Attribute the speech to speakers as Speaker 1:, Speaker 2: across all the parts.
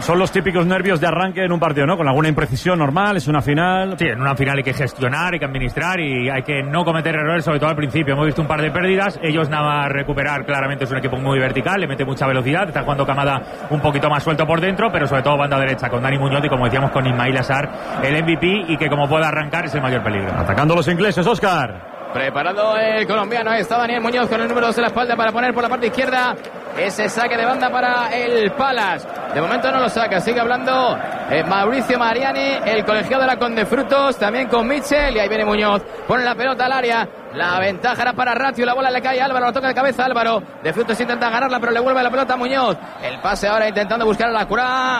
Speaker 1: Son los típicos nervios de arranque en un partido, ¿no? Con alguna imprecisión normal, es una final.
Speaker 2: Sí, en una final hay que gestionar, hay que administrar y hay que no cometer errores, sobre todo al principio. Hemos visto un par de pérdidas, ellos nada más recuperar, claramente es un equipo muy vertical, le mete mucha velocidad, está jugando Kamada un poquito más suelto por dentro, pero sobre todo banda derecha con Dani Muñoz y, como decíamos, con Ismail Assar, el MVP, y que como pueda arrancar es el mayor peligro.
Speaker 1: Atacando los ingleses, Óscar.
Speaker 3: Preparado el colombiano, ahí está Daniel Muñoz con el número 2 en la espalda para poner por la parte izquierda ese saque de banda para el Palace. De momento no lo saca, sigue hablando Mauricio Mariani, el colegiado de la Conde Frutos, también con Mitchell, y ahí viene Muñoz, pone la pelota al área. La ventaja era para Ratio, la bola le cae a Álvaro, la toca de cabeza Álvaro. De Frutos intenta ganarla, pero le vuelve la pelota a Muñoz. El pase ahora intentando buscar a la cura.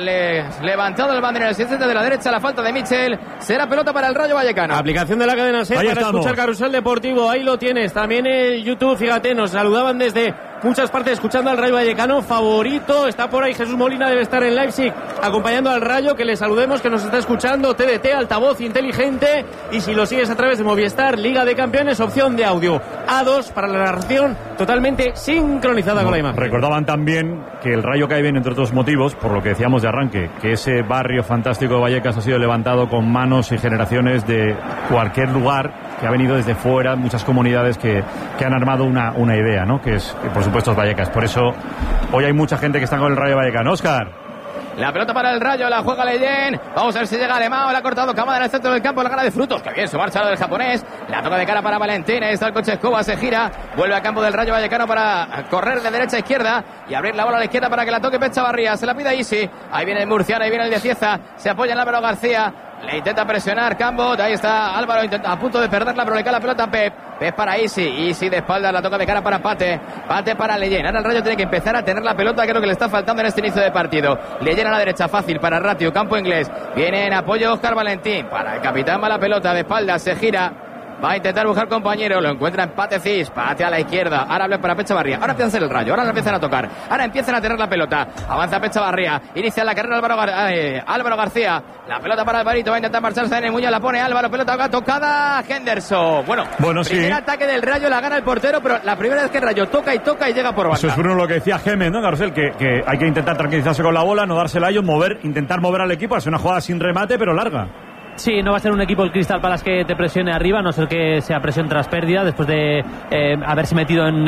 Speaker 3: Levantado el banderín, el asistente de la derecha, la falta de Mitchell. Será pelota para el Rayo Vallecano.
Speaker 4: Aplicación de la cadena SER para escuchar Carrusel Deportivo. Ahí lo tienes. También el YouTube, fíjate, nos saludaban desde muchas partes escuchando al Rayo Vallecano. Favorito, está por ahí Jesús Molina, debe estar en Leipzig acompañando al Rayo. Que le saludemos, que nos está escuchando. TDT, altavoz inteligente. Y si lo sigues a través de Movistar, Liga de Campeones, opción de audio A2 para la narración totalmente sincronizada con la imagen.
Speaker 1: Recordaban también que el Rayo cae bien, entre otros motivos, por lo que decíamos de arranque, que ese barrio fantástico de Vallecas ha sido levantado con manos y generaciones de cualquier lugar, que ha venido desde fuera, muchas comunidades que han armado una idea, ¿no? Que es, por supuesto, Vallecas. Por eso hoy hay mucha gente que está con el Rayo Vallecano. Óscar.
Speaker 3: La pelota para el Rayo, la juega Leyen. Vamos a ver si llega Alemão, la ha cortado Kamada en el centro del campo, la gana de Frutos. Que bien, su marcha del japonés. La toca de cara para Valentín. Ahí está el coche Escoba, se gira. Vuelve al campo del Rayo Vallecano para correr de derecha a izquierda y abrir la bola a la izquierda para que la toque Pechavarría. Se la pide a Isi. Ahí viene el murciano, ahí viene el de Cieza. Se apoya en Álvaro García. Le intenta presionar Cambot, ahí está Álvaro a punto de perderla, pero le cae la pelota a Pep. Pep para Isi de espalda, la toca de cara para Pate para Leyen. Ahora el Rayo tiene que empezar a tener la pelota, que es lo que le está faltando en este inicio de partido. Leyen a la derecha, fácil para Ratio, campo inglés. Viene en apoyo Óscar Valentín, para el capitán va la pelota, de espalda, se gira. Va a intentar buscar compañero, lo encuentra en Pate Cis, Pate a la izquierda, ahora habla para Pechavarría, ahora empieza a ser el Rayo, ahora empiezan a tocar, ahora empiezan a tener la pelota, avanza Pechavarría, inicia la carrera Álvaro García, la pelota para Alvarito, va a intentar marcharse en el Muñoz, la pone Álvaro, pelota tocada, Henderson, bueno
Speaker 1: primer
Speaker 3: sí. Ataque del Rayo, la gana el portero, pero la primera vez que el Rayo toca y llega por banda.
Speaker 1: Eso es Bruno lo que decía Gémez, ¿no, Carrusel? Que hay que intentar tranquilizarse con la bola, no dársela a ellos, intentar mover al equipo, hacer una jugada sin remate, pero larga.
Speaker 5: Sí, no va a ser un equipo el Crystal Palace que te presione arriba, a no ser que sea presión tras pérdida, después de haberse metido en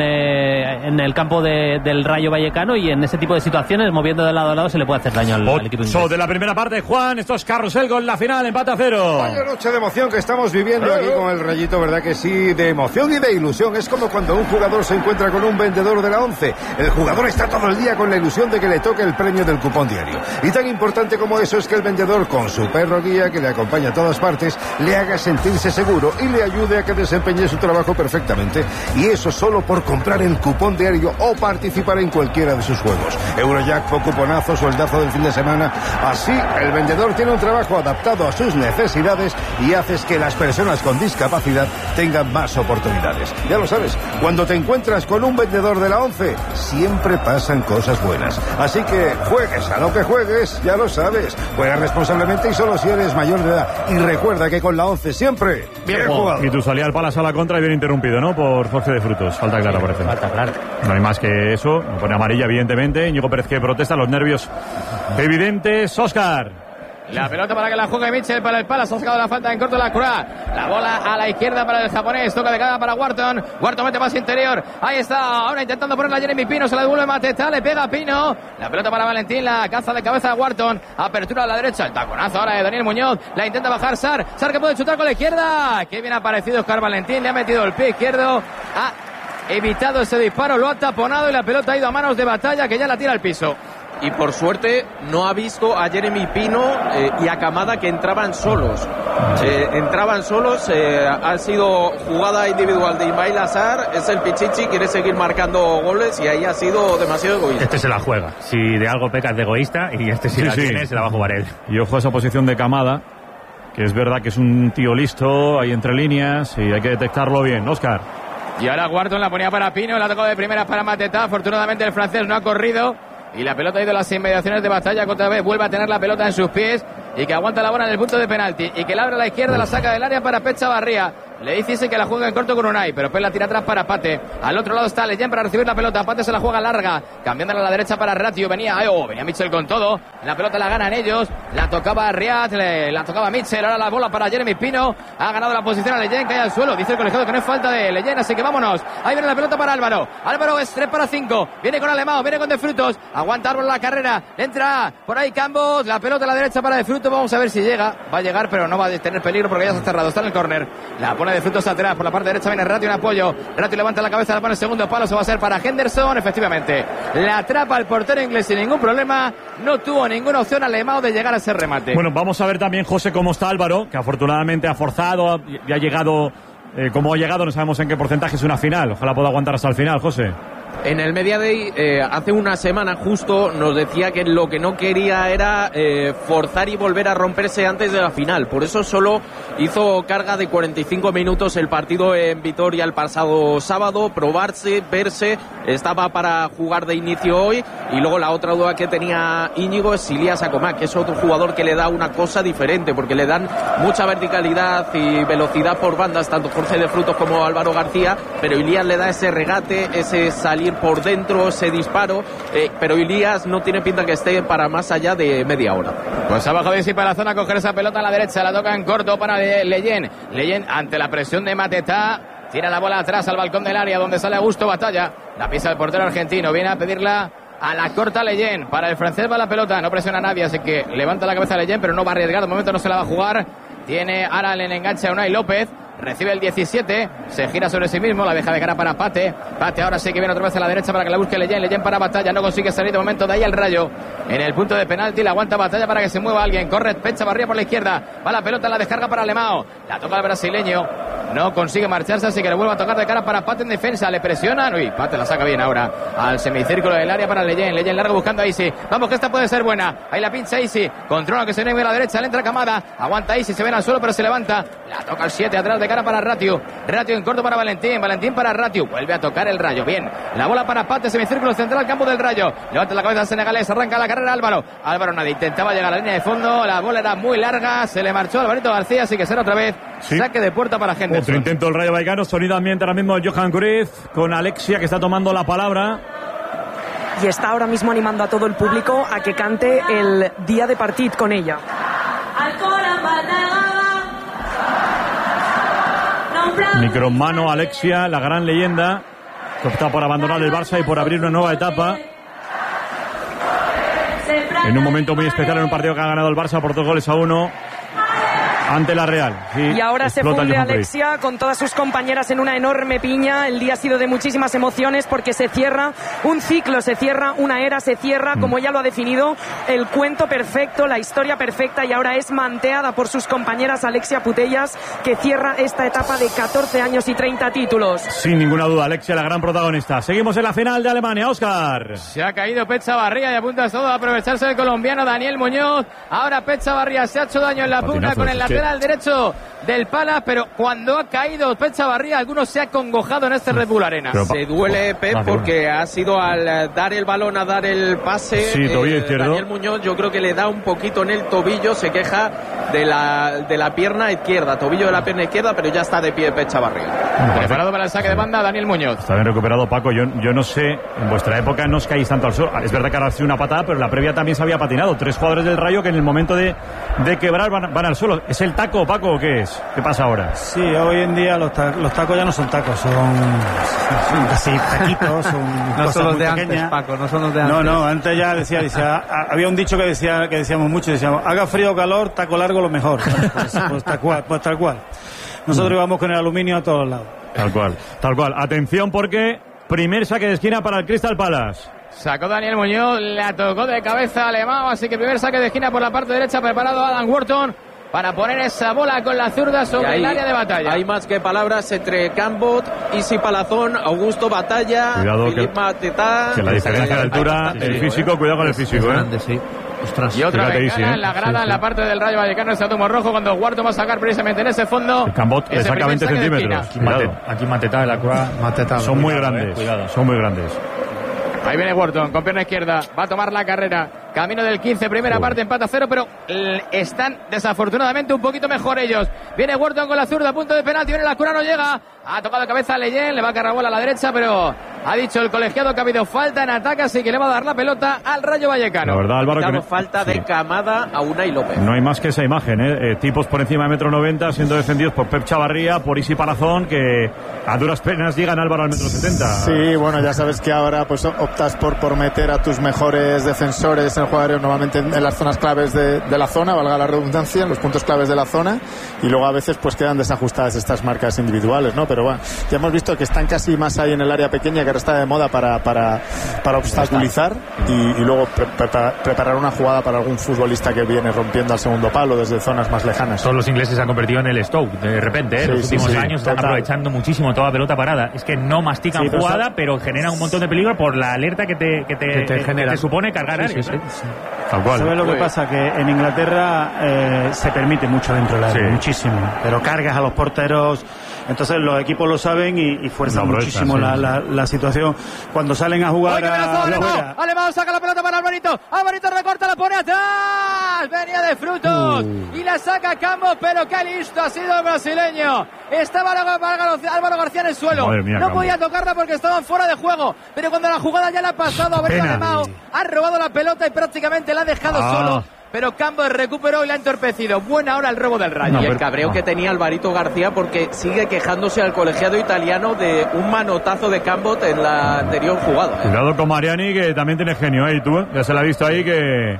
Speaker 5: el campo del Rayo Vallecano, y en ese tipo de situaciones, moviendo de lado a lado, se le puede hacer daño al equipo inglés.
Speaker 1: De la primera parte, Juan, esto es Carrusel con la final, empate a 0.
Speaker 6: Vaya noche de emoción que estamos viviendo aquí con el Rayito, ¿verdad que sí? De emoción y de ilusión. Es como cuando un jugador se encuentra con un vendedor de la 11. El jugador está todo el día con la ilusión de que le toque el premio del cupón diario. Y tan importante como eso es que el vendedor, con su perro guía que le acompaña a todas partes, le haga sentirse seguro y le ayude a que desempeñe su trabajo perfectamente. Y eso solo por comprar el cupón diario o participar en cualquiera de sus juegos. Eurojackpot, cuponazo, sueldazo del fin de semana. Así, el vendedor tiene un trabajo adaptado a sus necesidades y haces que las personas con discapacidad tengan más oportunidades. Ya lo sabes, cuando te encuentras con un vendedor de la 11, siempre pasan cosas buenas. Así que juegues a lo que juegues, ya lo sabes. Juega responsablemente y solo si eres mayor de edad. Y recuerda que con la 11 siempre bien jugado.
Speaker 1: Y tu salida al Palace a la contra y bien interrumpido, ¿no? Por Jorge de Frutos. Falta clara, por ejemplo.
Speaker 2: Falta clara.
Speaker 1: No hay más que eso. Me pone amarilla, evidentemente. Íñigo Pérez que protesta, los nervios evidentes. Óscar.
Speaker 3: La pelota para que la juegue Mitchell para el Palace. Ha sacado la falta en corto la Croix. La bola a la izquierda para el japonés. Toca de cara para Wharton. Wharton mete más interior. Ahí está. Ahora intentando ponerla Jeremy Pino. Se la devuelve Mateta. Le pega a Pino. La pelota para Valentín. La caza de cabeza a Wharton. Apertura a la derecha. El taconazo ahora de Daniel Muñoz. La intenta bajar Sar. Sar que puede chutar con la izquierda. Qué bien ha aparecido Oscar Valentín. Le ha metido el pie izquierdo. Ha evitado ese disparo. Lo ha taponado y la pelota ha ido a manos de Batalla, que ya la tira al piso.
Speaker 7: Y por suerte no ha visto a Jeremy Pino y a Kamada, que entraban solos. Ha sido jugada individual de Ismail Assar. Es el Pichichi, quiere seguir marcando goles y ahí ha sido demasiado egoísta.
Speaker 2: Este se la juega. Si de algo pecas de egoísta, y tiene, se la va a jugar él.
Speaker 1: Y ojo a esa posición de Kamada, que es verdad que es un tío listo, ahí entre líneas, y hay que detectarlo bien. Óscar.
Speaker 3: Y ahora Wharton la ponía para Pino, la tocó de primera para Mateta. Afortunadamente el francés no ha corrido. Y la pelota ha ido a las inmediaciones de Batalla, que otra vez vuelve a tener la pelota en sus pies y que aguanta la bola en el punto de penalti y que la abre a la izquierda, la saca del área para Pechavarría. Le dice Isi que la juega en corto con Unai, pero la tira atrás para Pate. Al otro lado está Leyen para recibir la pelota. Pate se la juega larga, cambiándola a la derecha para Ratio. Venía Mitchell con todo. La pelota la ganan ellos. La tocaba Riad, la tocaba Mitchell. Ahora la bola para Jeremy Pino. Ha ganado la posición a Leyen, cae al suelo. Dice el colegiado que no es falta de Leyen, así que vámonos. Ahí viene la pelota para Álvaro. Álvaro es 3-5. Viene con Alemão, viene con De Frutos. Aguanta Álvaro la carrera. Entra por ahí Campos. La pelota a la derecha para De Frutos. Vamos a ver si llega. Va a llegar, pero no va a tener peligro porque ya está cerrado. Está en el córner. La pone De Frutos atrás. Por la parte derecha viene Ratio en apoyo. Ratio levanta la cabeza, la pone en segundo palo. Se va a ser para Henderson. Efectivamente, la atrapa el portero inglés sin ningún problema. No tuvo ninguna opción Alemão de llegar a ese remate.
Speaker 1: Bueno, vamos a ver también, José, cómo está Álvaro, que afortunadamente ha forzado y ha llegado. Como ha llegado, no sabemos en qué porcentaje es una final. Ojalá pueda aguantar hasta el final, José.
Speaker 7: En el Media Day, hace una semana justo, nos decía que lo que no quería era forzar y volver a romperse antes de la final. Por eso solo hizo carga de 45 minutos el partido en Vitoria el pasado sábado, probarse, verse. Estaba para jugar de inicio hoy. Y luego la otra duda que tenía Íñigo es Ilias Acomac, que es otro jugador que le da una cosa diferente, porque le dan mucha verticalidad y velocidad por bandas, tanto Jorge de Frutos como Álvaro García, pero Ilias le da ese regate, ese salir por dentro, ese disparo, pero Ilias no tiene pinta que esté para más allá de media hora.
Speaker 3: Pues abajo de sí para la zona a coger esa pelota a la derecha, la toca en corto para Leyen. Leyen ante la presión de Mateta. Tira la bola atrás al balcón del área donde sale Augusto Batalla. La pisa el portero argentino. Viene a pedirla a la corta Leyen. Para el francés va la pelota. No presiona a nadie, así que levanta la cabeza Leyen, pero no va a arriesgar. De momento no se la va a jugar. Tiene ahora el enganche a Unai López. Recibe el 17, se gira sobre sí mismo, la deja de cara para Pate. Pate ahora sí que viene otra vez a la derecha para que la busque Leyen. Leyen para Batalla, no consigue salir de momento. De ahí el Rayo en el punto de penalti. La aguanta Batalla para que se mueva alguien. Corre Echavarría por la izquierda. Va la pelota, la descarga para Alemão. La toca el brasileño. No consigue marcharse, así que le vuelve a tocar de cara para Pate en defensa. Le presionan. Uy, Pate la saca bien ahora al semicírculo del área para Leyen. Leyen largo buscando a Isi. Vamos, que esta puede ser buena. Ahí la pincha Isi. Controla que se mueve a la derecha. Le entra Camada. Aguanta Isi. Se ven al suelo, pero se levanta. La toca el 7 atrás de cara para Ratio. Ratio en corto para Valentín. Valentín para Ratio. Vuelve a tocar el Rayo. Bien. La bola para Pate. Semicírculo central, campo del Rayo. Levanta la cabeza senegalés. Arranca la carrera Álvaro. Álvaro nadie. Intentaba llegar a la línea de fondo. La bola era muy larga. Se le marchó a Alvarito García. Así que será otra vez saque de puerta para Henderson.
Speaker 1: Otro intento del Rayo Vallecano. Sonido ambiente ahora mismo Johan Cruyff con Alexia, que está tomando la palabra.
Speaker 8: Y está ahora mismo animando a todo el público a que cante el Día de Partit con ella.
Speaker 1: Micromano Alexia, la gran leyenda, que opta por abandonar el Barça y por abrir una nueva etapa. En un momento muy especial, en un partido que ha ganado el Barça por 2-1 ante la Real.
Speaker 8: Y ahora se funde Alexia con todas sus compañeras en una enorme piña. El día ha sido de muchísimas emociones porque se cierra un ciclo, se cierra una era, se cierra, como ella lo ha definido, el cuento perfecto, la historia perfecta, y ahora es manteada por sus compañeras Alexia Putellas, que cierra esta etapa de 14 años y 30 títulos.
Speaker 1: Sin ninguna duda, Alexia, la gran protagonista. Seguimos en la final de Alemania, Óscar.
Speaker 3: Se ha caído Echavarría y apunta todo a aprovecharse del colombiano Daniel Muñoz. Ahora Echavarría se ha hecho daño en la pugna con el lateral derecho del Pala, pero cuando ha caído Echavarría, algunos se ha congojado en este Red Bull Arena.
Speaker 7: Se duele Pep porque ha sido al dar el balón, a dar el pase.
Speaker 1: Sí, tobillo izquierdo.
Speaker 7: Daniel Muñoz, yo creo que le da un poquito en el tobillo, se queja de la pierna izquierda, tobillo de la pierna izquierda, pero ya está de pie Echavarría.
Speaker 3: Preparado para el saque de banda Daniel Muñoz.
Speaker 1: Está bien recuperado, Paco. Yo no sé, en vuestra época no os caéis tanto al suelo. Es verdad que ahora ha sido una patada, pero la previa también se había patinado. 3 jugadores del Rayo que en el momento de quebrar van al suelo. ¿Es el taco, Paco, o qué es? ¿Qué pasa ahora?
Speaker 9: Sí, hoy en día los tacos ya no son tacos, son casi taquitos, son
Speaker 10: no son los de
Speaker 9: pequeñas.
Speaker 10: Antes, Paco, no son los de antes.
Speaker 9: No, antes ya decía, había un dicho que decíamos mucho, decíamos, haga frío o calor, taco largo lo mejor. Pues tal cual. Nosotros íbamos con el aluminio a todos lados.
Speaker 1: Tal cual. Atención, porque primer saque de esquina para el Crystal Palace.
Speaker 3: Sacó Daniel Muñoz, la tocó de cabeza Alemão, así que primer saque de esquina por la parte derecha, preparado Adam Wharton para poner esa bola con la zurda sobre el área de Batalla.
Speaker 7: Hay más que palabras entre Cambot, Isi Palazón, Augusto Batalla, Philippe Mateta.
Speaker 1: Que la diferencia de altura, el físico, cuidado con el físico,
Speaker 10: grande, sí. Ostras,
Speaker 3: y otra vez en la grada, en la parte del Rayo Vallecano, ese átomo rojo, cuando Wharton va a sacar precisamente en ese fondo.
Speaker 1: El Cambot le saca 20 centímetros.
Speaker 2: Aquí Mateta de la Croix.
Speaker 1: Son muy grandes. Son muy grandes.
Speaker 3: Ahí viene Wharton con pierna izquierda, va a tomar la carrera. camino del 15, primera parte, empate a 0, pero están desafortunadamente un poquito mejor ellos. Viene Wharton con la zurda, a punto de penalti, viene la cura, no llega, ha tocado cabeza a Leyen, le va a cargar bola a la derecha, pero ha dicho el colegiado que ha habido falta en ataque, así que le va a dar la pelota al Rayo Vallecano.
Speaker 1: La verdad, Álvaro,
Speaker 7: falta de Camada a Unai López.
Speaker 1: No hay más que esa imagen, tipos por encima de 1,90 m siendo defendidos por Pep Chavarría, por Isi Palazón, que a duras penas llegan, Álvaro, al 1,70 m.
Speaker 11: Sí, bueno, ya sabes que ahora pues optas por meter a tus mejores defensores en el juego aéreo normalmente en las zonas claves de la zona, valga la redundancia, en los puntos claves de la zona, y luego a veces pues quedan desajustadas estas marcas individuales, ¿no? Pero bueno, ya hemos visto que están casi más ahí en el área pequeña, que ahora está de moda para obstaculizar y luego preparar una jugada para algún futbolista que viene rompiendo al segundo palo desde zonas más lejanas.
Speaker 2: Todos los ingleses se han convertido en el Stoke de repente, los últimos años están aprovechando muchísimo toda pelota parada. Es que no mastican jugada, pero generan un montón de peligro por la alerta que te supone cargar áreas.
Speaker 9: Tal cual. ¿Sabes lo que pasa? Que en Inglaterra se permite mucho dentro del área, muchísimo, pero cargas a los porteros, entonces los equipos lo saben y fuerzan muchísimo la situación cuando salen a jugar.
Speaker 3: Alemão saca la pelota para Alvarito recorta, la pone atrás, venía de Frutos y la saca Campos, pero qué listo ha sido el brasileño. Estaba Álvaro García en el suelo, no podía tocarla porque estaban fuera de juego, pero cuando la jugada ya la ha pasado a ver, Alemão ha robado la pelota y prácticamente la ha dejado solo. Pero Campos recuperó y la ha entorpecido. Buena hora el robo del Rayo.
Speaker 7: Y el cabreo que tenía Alvarito García, porque sigue quejándose al colegiado italiano de un manotazo de Campos en la anterior jugada.
Speaker 1: Cuidado con Mariani, que también tiene genio, ¿eh? Y tú, ya se la ha visto ahí que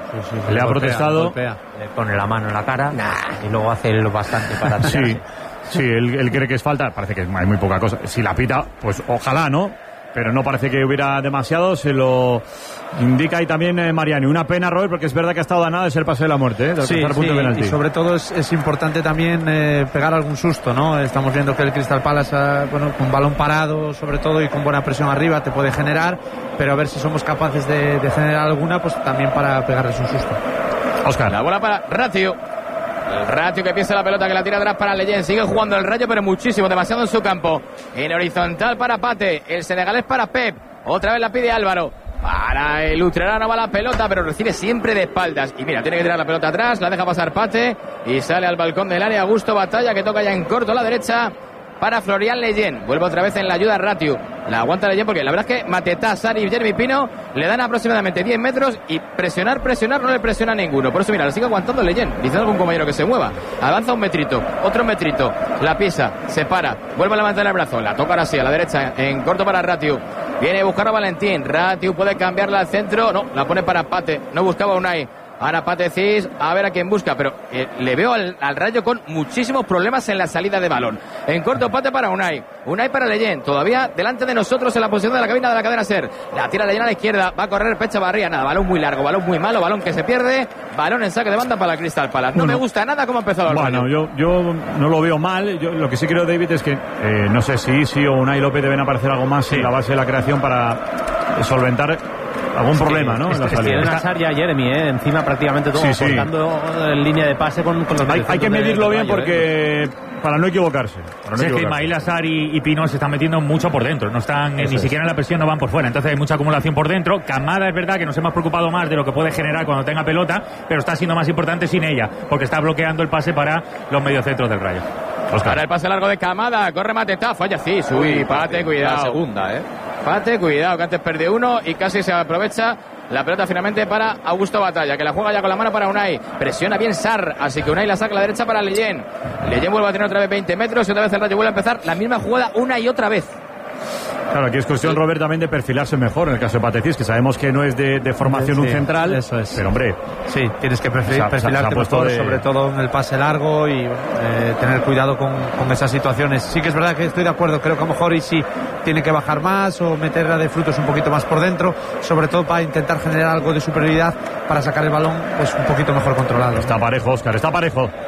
Speaker 1: le ha protestado.
Speaker 10: Le pone la mano en la cara y luego hace lo bastante para tirarse.
Speaker 1: Sí, él cree que es falta. Parece que hay muy poca cosa. Si la pita, pues ojalá, ¿no? Pero no parece que hubiera demasiado, se lo indica ahí también Mariani. Una pena, Robert, porque es verdad que ha estado a nada de ser pase de la muerte, de alcanzar punto de penalti.
Speaker 10: Y sobre todo es importante también pegar algún susto, ¿no? Estamos viendo que el Crystal Palace, con balón parado sobre todo y con buena presión arriba te puede generar, pero a ver si somos capaces de generar alguna, pues también para pegarles un susto.
Speaker 3: Óscar. La bola para Ratio. El Ratio que piensa la pelota, que la tira atrás para Leyen. Sigue jugando el Rayo, pero muchísimo, demasiado en su campo. En horizontal para Pate. El senegalés para Pep. Otra vez la pide Álvaro. Para el utrerano va la pelota, pero recibe siempre de espaldas. Y mira, tiene que tirar la pelota atrás. La deja pasar Pate. Y sale al balcón del área Augusto Batalla, que toca ya en corto a la derecha para Florian Leyen. Vuelve otra vez en la ayuda Ratio. La aguanta Leyen porque la verdad es que Matetá, Sari y Jeremy Pino le dan aproximadamente 10 metros y presionar no le presiona a ninguno. Por eso mira, la sigue aguantando Leyen. Dice a algún compañero que se mueva. Avanza un metrito, otro metrito, la pisa, se para, vuelve a levantar el brazo, la toca ahora sí a la derecha en corto para Ratio. Viene a buscar a Valentín. Ratio puede cambiarla al centro. No, la pone para Pate. No buscaba Unai. Ahora Pate Cis, a ver a quién busca, pero le veo al Rayo con muchísimos problemas en la salida de balón. En corto Pate para Unai para Leyen, todavía delante de nosotros en la posición de la cabina de la cadena SER. La tira Leyen a la izquierda, va a correr Pecha Barría, nada, balón muy largo, balón muy malo, balón que se pierde, balón en saque de banda para la Crystal Palace. No me gusta nada cómo ha empezado el Rayo.
Speaker 1: Bueno, yo no lo veo mal. Yo lo que sí creo, David, es que no sé si o Unai López deben aparecer algo más en la base de la creación para solventar algún problema, ¿no?
Speaker 5: Tiene una Sarri a Jeremy, encima prácticamente todo, cortando en línea de pase con los
Speaker 1: hay que medirlo bien porque para no equivocarse.
Speaker 2: Es que Ismail Assar y Pino se están metiendo mucho por dentro, no están ni siquiera en la presión, no van por fuera, entonces hay mucha acumulación por dentro. Camada es verdad que nos hemos preocupado más de lo que puede generar cuando tenga pelota, pero está siendo más importante sin ella, porque está bloqueando el pase para los mediocentros del Rayo.
Speaker 3: Para el pase largo de Camada, corre Matetá, falla Cis, Pate, cuidado.
Speaker 7: La segunda,
Speaker 3: Pate, cuidado, que antes perdió uno y casi se aprovecha la pelota finalmente para Augusto Batalla, que la juega ya con la mano para Unai. Presiona bien Sarr, así que Unai la saca a la derecha para Leyen. Leyen vuelve a tener otra vez 20 metros y otra vez el Rayo vuelve a empezar la misma jugada una y otra vez.
Speaker 1: Claro, aquí es cuestión, Robert, también de perfilarse mejor en el caso de Pate Cis, que sabemos que no es de formación un central.
Speaker 10: Eso es.
Speaker 1: Pero, hombre,
Speaker 10: sí, tienes que perfilarte mejor, sobre todo en el pase largo y tener cuidado con esas situaciones. Sí que es verdad que estoy de acuerdo, creo que a lo mejor sí tiene que bajar más o meterla de Frutos un poquito más por dentro, sobre todo para intentar generar algo de superioridad para sacar el balón pues un poquito mejor controlado.
Speaker 1: Está parejo, Óscar, está parejo.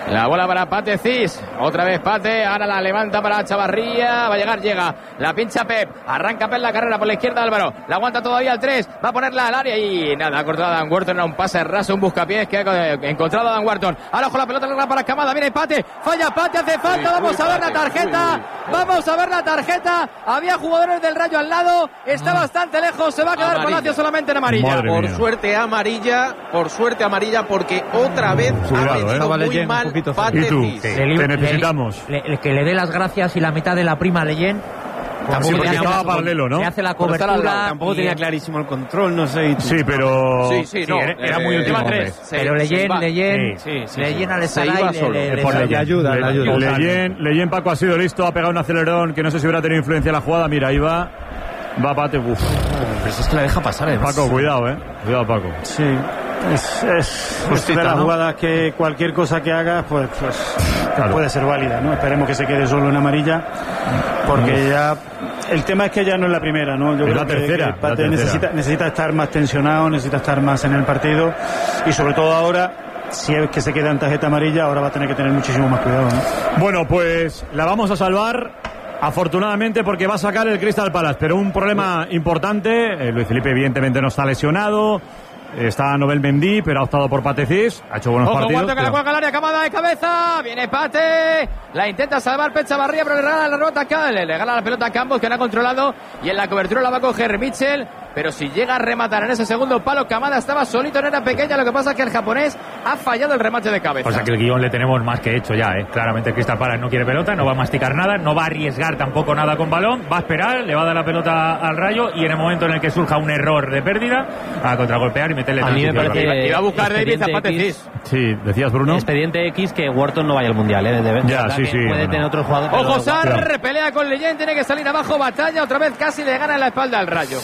Speaker 3: La bola para Pate Cis. Otra vez Pate. Ahora la levanta para Chavarría. Va a llegar, llega. La pincha Pep. Arranca Pep la carrera por la izquierda Álvaro. La aguanta todavía al 3. Va a ponerla al área y nada. Ha cortado a Dan Wharton. Era un pase raso, un buscapiés que ha encontrado a Dan Wharton. Ahora con la pelota larga para Camada. Viene Pate. Falla Pate. Hace falta. Vamos a ver la tarjeta. Vamos a ver la tarjeta. Había jugadores del Rayo al lado. Está bastante lejos. Se va a quedar Palacio solamente en amarilla.
Speaker 7: Por suerte amarilla. Porque otra vez ha venido muy mal.
Speaker 1: ¿Y tú? Te necesitamos.
Speaker 12: Que le dé las gracias y la mitad de la prima a Leyen.
Speaker 1: Tampoco estaba paralelo, ¿no?
Speaker 12: Le hace la cobertura.
Speaker 4: Tampoco tenía clarísimo el control, no sé.
Speaker 1: Sí, pero...
Speaker 7: Sí, no,
Speaker 1: era muy último.
Speaker 12: Pero Leyen al estar ahí
Speaker 10: le ayuda.
Speaker 1: Leyen, Paco ha sido listo, ha pegado un acelerón que no sé si hubiera tenido influencia en la jugada. Mira, ahí va Pate. Pero
Speaker 4: es que la deja pasar,
Speaker 1: Paco, cuidado, Cuidado, Paco.
Speaker 9: Sí. Es de las jugadas que cualquier cosa que haga pues claro, puede ser válida, ¿no? Esperemos que se quede solo en amarilla, porque ya el tema es que ya no es la primera, ¿no? Yo creo que Pate necesita estar más tensionado, necesita estar más en el partido, y sobre todo ahora, si es que se queda en tarjeta amarilla, ahora va a tener que tener muchísimo más cuidado, ¿no?
Speaker 1: Bueno, pues la vamos a salvar, afortunadamente, porque va a sacar el Crystal Palace, pero un problema importante. Luis Felipe evidentemente no está lesionado. Está Nobel Mendy, pero ha optado por Pate Cis. Ha hecho buenos partidos.
Speaker 3: Guardo que la juega al área, Camada de cabeza. Viene Pate. La intenta salvar Pecha Barría, pero le regala la rebota a le regala la pelota a Campos, que no ha controlado. Y en la cobertura la va a coger Mitchell. Pero si llega a rematar en ese segundo palo, Camada estaba solito, no era pequeña. Lo que pasa es que el japonés ha fallado el remate de cabeza.
Speaker 2: O sea que el guión le tenemos más que hecho ya, Claramente Crystal Palace no quiere pelota, no va a masticar nada, no va a arriesgar tampoco nada con balón. Va a esperar, le va a dar la pelota al Rayo y en el momento en el que surja un error de pérdida, a contragolpear y meterle
Speaker 5: a mí me parece
Speaker 3: y va a buscar David a Pate Cis.
Speaker 1: Sí, decías, Bruno.
Speaker 5: Expediente X que Wharton no vaya al Mundial,
Speaker 1: Ya, sí.
Speaker 5: Puede tener otro jugador.
Speaker 3: Ojo, Sarr, pelea con Leyen, tiene que salir abajo, batalla, otra vez casi le gana en la espalda al Rayo.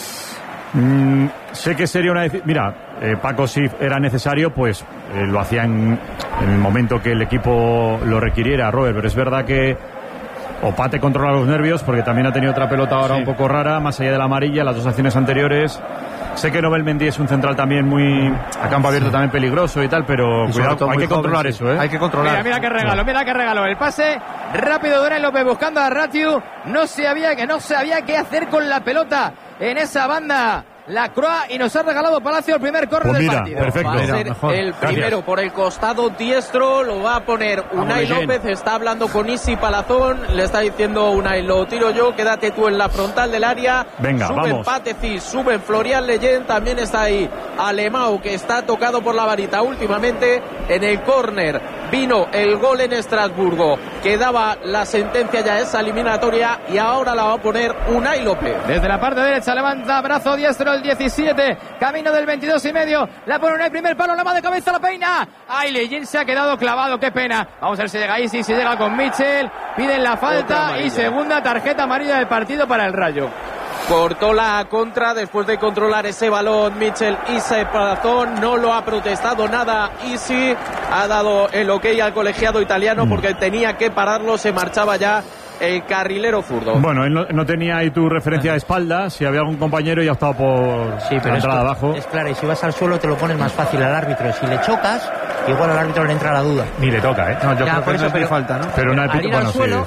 Speaker 1: Sé que sería una... Mira, Paco, si era necesario, pues lo hacía en el momento que el equipo lo requiriera, Robert, pero es verdad que Pate controla los nervios, porque también ha tenido otra pelota ahora un poco rara, más allá de la amarilla, las dos acciones anteriores. Sé que Nobel Mendy es un central también muy a campo abierto, también peligroso y tal, pero cuidado, hay que controlar eso,
Speaker 10: Hay que controlar.
Speaker 3: Mira qué regalo, el pase rápido de Unai López buscando a Ratiu, no sabía qué hacer con la pelota en esa banda la Croix, y nos ha regalado Palacio el primer córner del partido.
Speaker 1: Perfecto.
Speaker 7: Va a ser el primero por el costado diestro, lo va a poner Unai López, está hablando con Isi Palazón, le está diciendo Unai, lo tiro yo, quédate tú en la frontal del área.
Speaker 1: Venga,
Speaker 7: suben Pate Cis, suben Florian Leyen, también está ahí Alemão, que está tocado por la varita últimamente. En el córner vino el gol en Estrasburgo, que daba la sentencia ya esa eliminatoria, y ahora la va a poner Unai López.
Speaker 3: Desde la parte derecha levanta brazo diestro el 17, camino del 22 y medio, la pone Unai, primer palo, la va de cabeza, la peina. Ay, Leyen se ha quedado clavado, qué pena. Vamos a ver si llega ahí, si llega con Mitchell, piden la falta y segunda tarjeta amarilla del partido para el Rayo.
Speaker 7: Cortó la contra después de controlar ese balón Mitchell Isi Palazón, no lo ha protestado nada Isi, ha dado el ok al colegiado italiano porque tenía que pararlo, se marchaba ya el carrilero zurdo.
Speaker 1: Bueno, él no tenía ahí tu referencia de espalda, si había algún compañero y ha optado por la entrada abajo.
Speaker 12: Es claro, y si vas al suelo te lo pones más fácil al árbitro, si le chocas, igual al árbitro le entra la duda.
Speaker 2: Ni le toca,
Speaker 10: No, yo creo que no es falta, ¿no?
Speaker 1: Pero una
Speaker 12: al ir al suelo,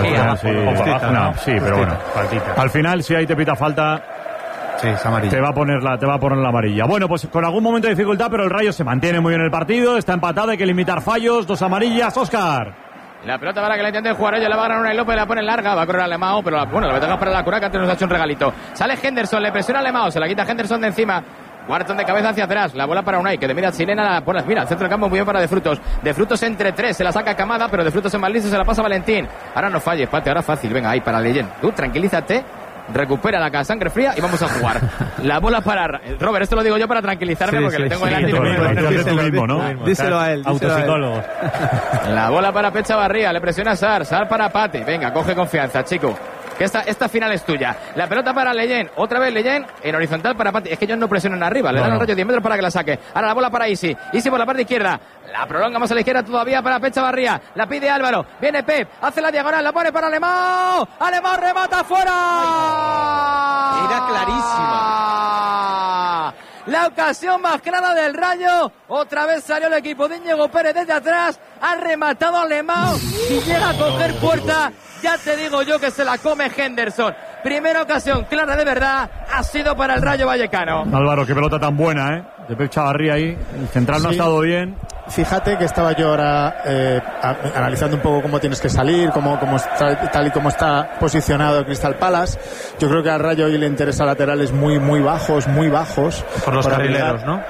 Speaker 1: pero bueno. Al final, si ahí te pita falta, te va a poner la amarilla. Bueno, pues con algún momento de dificultad, pero el Rayo se mantiene muy bien en el partido, está empatado, hay que limitar fallos, 2 amarillas, Óscar.
Speaker 3: La pelota para que la intenten jugar ellos, la va a ganar Unai López, la pone larga, va a correr Alemão, pero la ventaja para la Cura, que antes nos ha hecho un regalito. Sale Henderson, le presiona Alemão, se la quita Henderson de encima. Wharton de cabeza hacia atrás, la bola para Unai, que de mira chilena, la pone, mira, al centro del campo muy bien para De Frutos entre 3, se la saca Camada, pero De Frutos en más listo, se la pasa Valentín. Ahora no falles, Pate, ahora fácil, venga, ahí para Leyen. Tú tranquilízate, recupera la sangre fría y vamos a jugar. La bola para Robert, esto lo digo yo para tranquilizarme, porque le tengo delante.
Speaker 10: Díselo a él.
Speaker 2: Autopsicólogo.
Speaker 3: La bola para Pecha Barría, le presiona Sarr para Pate, venga, coge confianza, chico, que esta final es tuya. La pelota para Leyen, otra vez Leyen en horizontal para Pate. Es que ellos no presionan arriba, le dan el Rayo 10 metros para que la saque. Ahora la bola para Isi por la parte izquierda, la prolonga más a la izquierda todavía para Pecha Barría, la pide Álvaro, viene Pep, hace la diagonal, la pone para Alemão, remata fuera.
Speaker 7: Era clarísima.
Speaker 3: la ocasión más clara del Rayo. Otra vez salió el equipo de Íñigo Pérez desde atrás, ha rematado a Lemao. Si llega a coger puerta, ya te digo yo que se la come Henderson. Primera ocasión clara de verdad ha sido para el Rayo Vallecano.
Speaker 1: Álvaro, qué pelota tan buena, ¿eh? De Pep Chavarría ahí. El central no ha estado bien.
Speaker 11: Fíjate que estaba yo ahora analizando un poco cómo tienes que salir, tal y como está posicionado el Crystal Palace. Yo creo que al Rayo hoy le interesa laterales muy bajos.
Speaker 10: Por los carrileros, ¿no?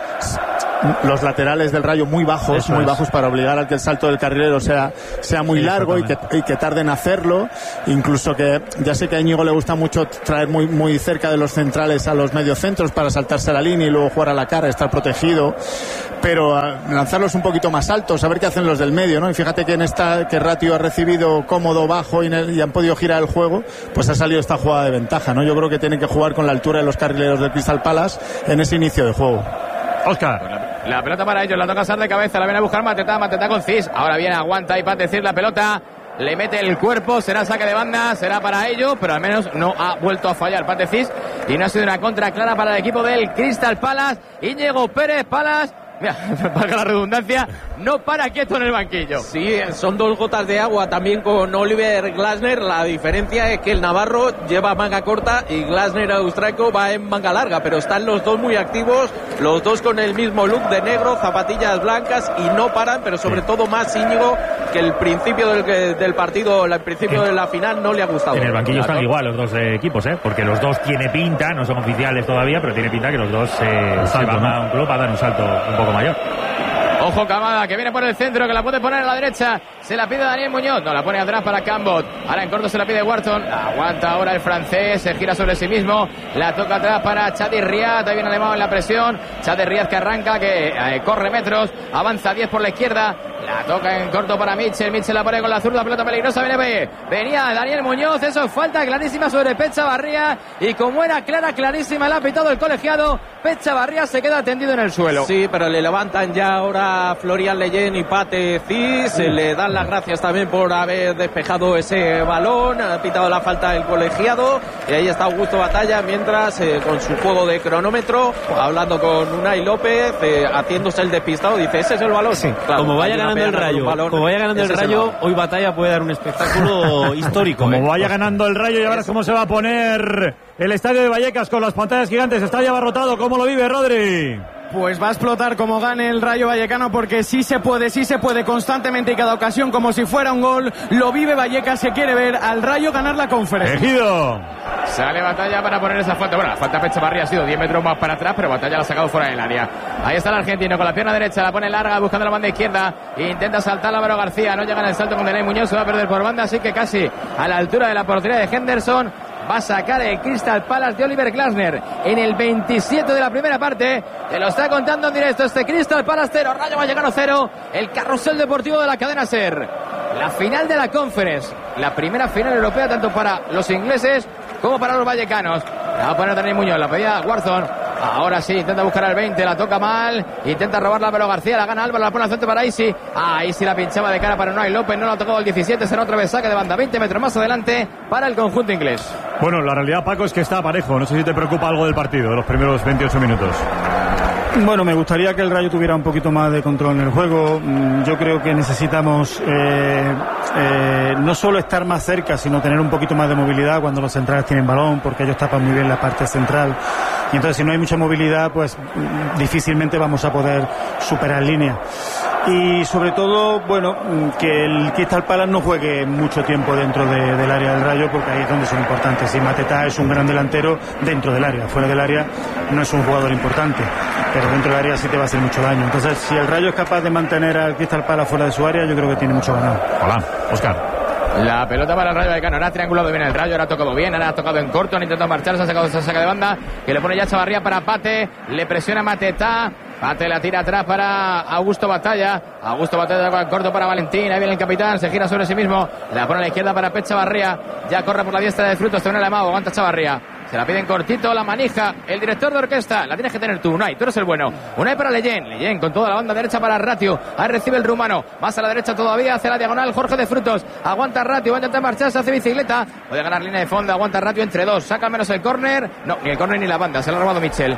Speaker 11: Los laterales del Rayo muy bajos para obligar al que el salto del carrilero sea muy largo y que tarde en hacerlo. Incluso que ya sé que a Íñigo le gusta mucho traer muy cerca de los centrales a los mediocentros para saltarse la línea y luego jugar a la cara, estar protegido, pero lanzarlos un poquito más altos, a ver qué hacen los del medio, ¿no? Y fíjate que que Ratio ha recibido cómodo bajo y han podido girar el juego, pues ha salido esta jugada de ventaja, ¿no? Yo creo que tienen que jugar con la altura de los carrileros del Crystal Palace en ese inicio de juego.
Speaker 1: Óscar.
Speaker 3: La pelota para ellos, la toca Sar de cabeza, la viene a buscar Mateta con Cis. Ahora viene, aguanta y para decir la pelota. Le mete el cuerpo, será saque de banda, será para ello, pero al menos no ha vuelto a fallar Pate Cis y no ha sido una contra clara para el equipo del Crystal Palace. Íñigo Pérez Palace, mira, valga la redundancia, no para quieto en el banquillo.
Speaker 7: Sí, son 2 gotas de agua también con Oliver Glasner. La diferencia es que el navarro lleva manga corta y Glasner austriaco va en manga larga, pero están los dos muy activos, los dos con el mismo look de negro, zapatillas blancas y no paran, pero sobre todo más Íñigo, que el principio del partido, el principio de la final no le ha gustado.
Speaker 2: En el banquillo están igual los dos equipos, porque los dos tiene pinta, no son oficiales todavía, pero tiene pinta que los dos se van a un club a dar un salto un poco mayor.
Speaker 3: Ojo Camada, que viene por el centro, que la puede poner a la derecha. Se la pide Daniel Muñoz. No, la pone atrás para Cambot. Ahora en corto se la pide Wharton. Aguanta ahora el francés. Se gira sobre sí mismo. La toca atrás para Chadi Riad. Ahí viene Alemán en la presión. Chadi Riad que arranca, que corre metros. Avanza 10 por la izquierda. La toca en corto para Mitchell. Mitchell la pone con la zurda. Pelota peligrosa. Venía Daniel Muñoz. Eso es falta clarísima sobre Pep Chavarría. Y como era clarísima, la ha pitado el colegiado. Pep Chavarría se queda tendido en el suelo.
Speaker 7: Sí, pero le levantan ya ahora Florian Leyen y Pate Cis. Le dan las gracias también por haber despejado ese balón. Ha pitado la falta el colegiado. Y ahí está Augusto Batalla mientras con su juego de cronómetro, hablando con Unai López, haciéndose el despistado. Dice, ese es el balón.
Speaker 4: Sí, claro, como vaya ganando el Rayo, hoy Batalla puede dar un espectáculo histórico.
Speaker 1: Como vaya ganando el Rayo, y ahora cómo se va a poner el estadio de Vallecas con las pantallas gigantes. Está ya abarrotado. ¿Cómo lo vive, Rodri?
Speaker 13: Pues va a explotar como gane el Rayo Vallecano, porque sí se puede constantemente y cada ocasión como si fuera un gol. Lo vive Vallecas, se quiere ver al Rayo ganar la conferencia.
Speaker 1: Ejido.
Speaker 3: Sale Batalla para poner esa falta. Bueno, la falta Pep Chavarría ha sido 10 metros más para atrás, pero Batalla la ha sacado fuera del área. Ahí está el argentino con la pierna derecha, la pone larga buscando la banda izquierda. Intenta saltar Álvaro García, no llega en el salto con Daniel Muñoz, se va a perder por banda, así que casi a la altura de la portería de Henderson. Va a sacar el Crystal Palace de Oliver Glasner en el 27 de la primera parte. Te lo está contando en directo este Crystal Palace 0, Rayo Vallecano 0. El carrusel deportivo de la cadena SER. La final de la Conference. La primera final europea tanto para los ingleses como para los vallecanos. La va a poner Daniel Muñoz, la pedía Warzone. Ahora sí, intenta buscar al 20, la toca mal. Intenta robarla Álvaro García, la gana Álvaro, la pone al centro para Isi. Isi la pinchaba de cara para Unai López, no la ha tocado el 17, será otra vez saque de banda, 20 metros más adelante para el conjunto inglés.
Speaker 1: Bueno, la realidad, Paco, es que está parejo. No sé si te preocupa algo del partido, de los primeros 28 minutos.
Speaker 9: Bueno, me gustaría que el Rayo tuviera un poquito más de control en el juego. Yo creo que necesitamos no solo estar más cerca, sino tener un poquito más de movilidad cuando los centrales tienen balón, porque ellos tapan muy bien la parte central. Y entonces, si no hay mucha movilidad, pues difícilmente vamos a poder superar línea. Y sobre todo, bueno, que el Crystal Palace no juegue mucho tiempo dentro del área del Rayo, porque ahí es donde son importantes. Y Mateta es un gran delantero dentro del área, fuera del área no es un jugador importante, pero dentro del área sí te va a hacer mucho daño. Entonces, si el Rayo es capaz de mantener al Crystal Palace fuera de su área, yo creo que tiene mucho ganado.
Speaker 1: Hola, Óscar.
Speaker 3: La pelota para el Rayo Vallecano, ahora ha triangulado bien el Rayo, ahora ha tocado bien, ahora ha tocado en corto, han intentado marcharse, ha sacado esa saca de banda, que le pone ya Chavarría para Pate, le presiona Mateta. Pate la tira atrás para Augusto Batalla. Augusto Batalla con el corto para Valentín. Ahí viene el capitán, se gira sobre sí mismo. La pone a la izquierda para Pep Chavarría. Ya corre por la diestra de Frutos. Te viene el amado, aguanta Chavarría. Se la piden cortito, la manija el director de orquesta. La tienes que tener tú, Unai, tú eres el bueno. Unai para Leyen, Leyen con toda la banda derecha para Ratio. Ahí recibe el rumano, más a la derecha todavía, hace la diagonal Jorge de Frutos. Aguanta Ratio, va a intentar marcharse, hace bicicleta. Puede ganar línea de fondo, aguanta Ratio entre dos. Saca al menos el córner. No, ni el córner ni la banda, se lo ha robado Mitchell.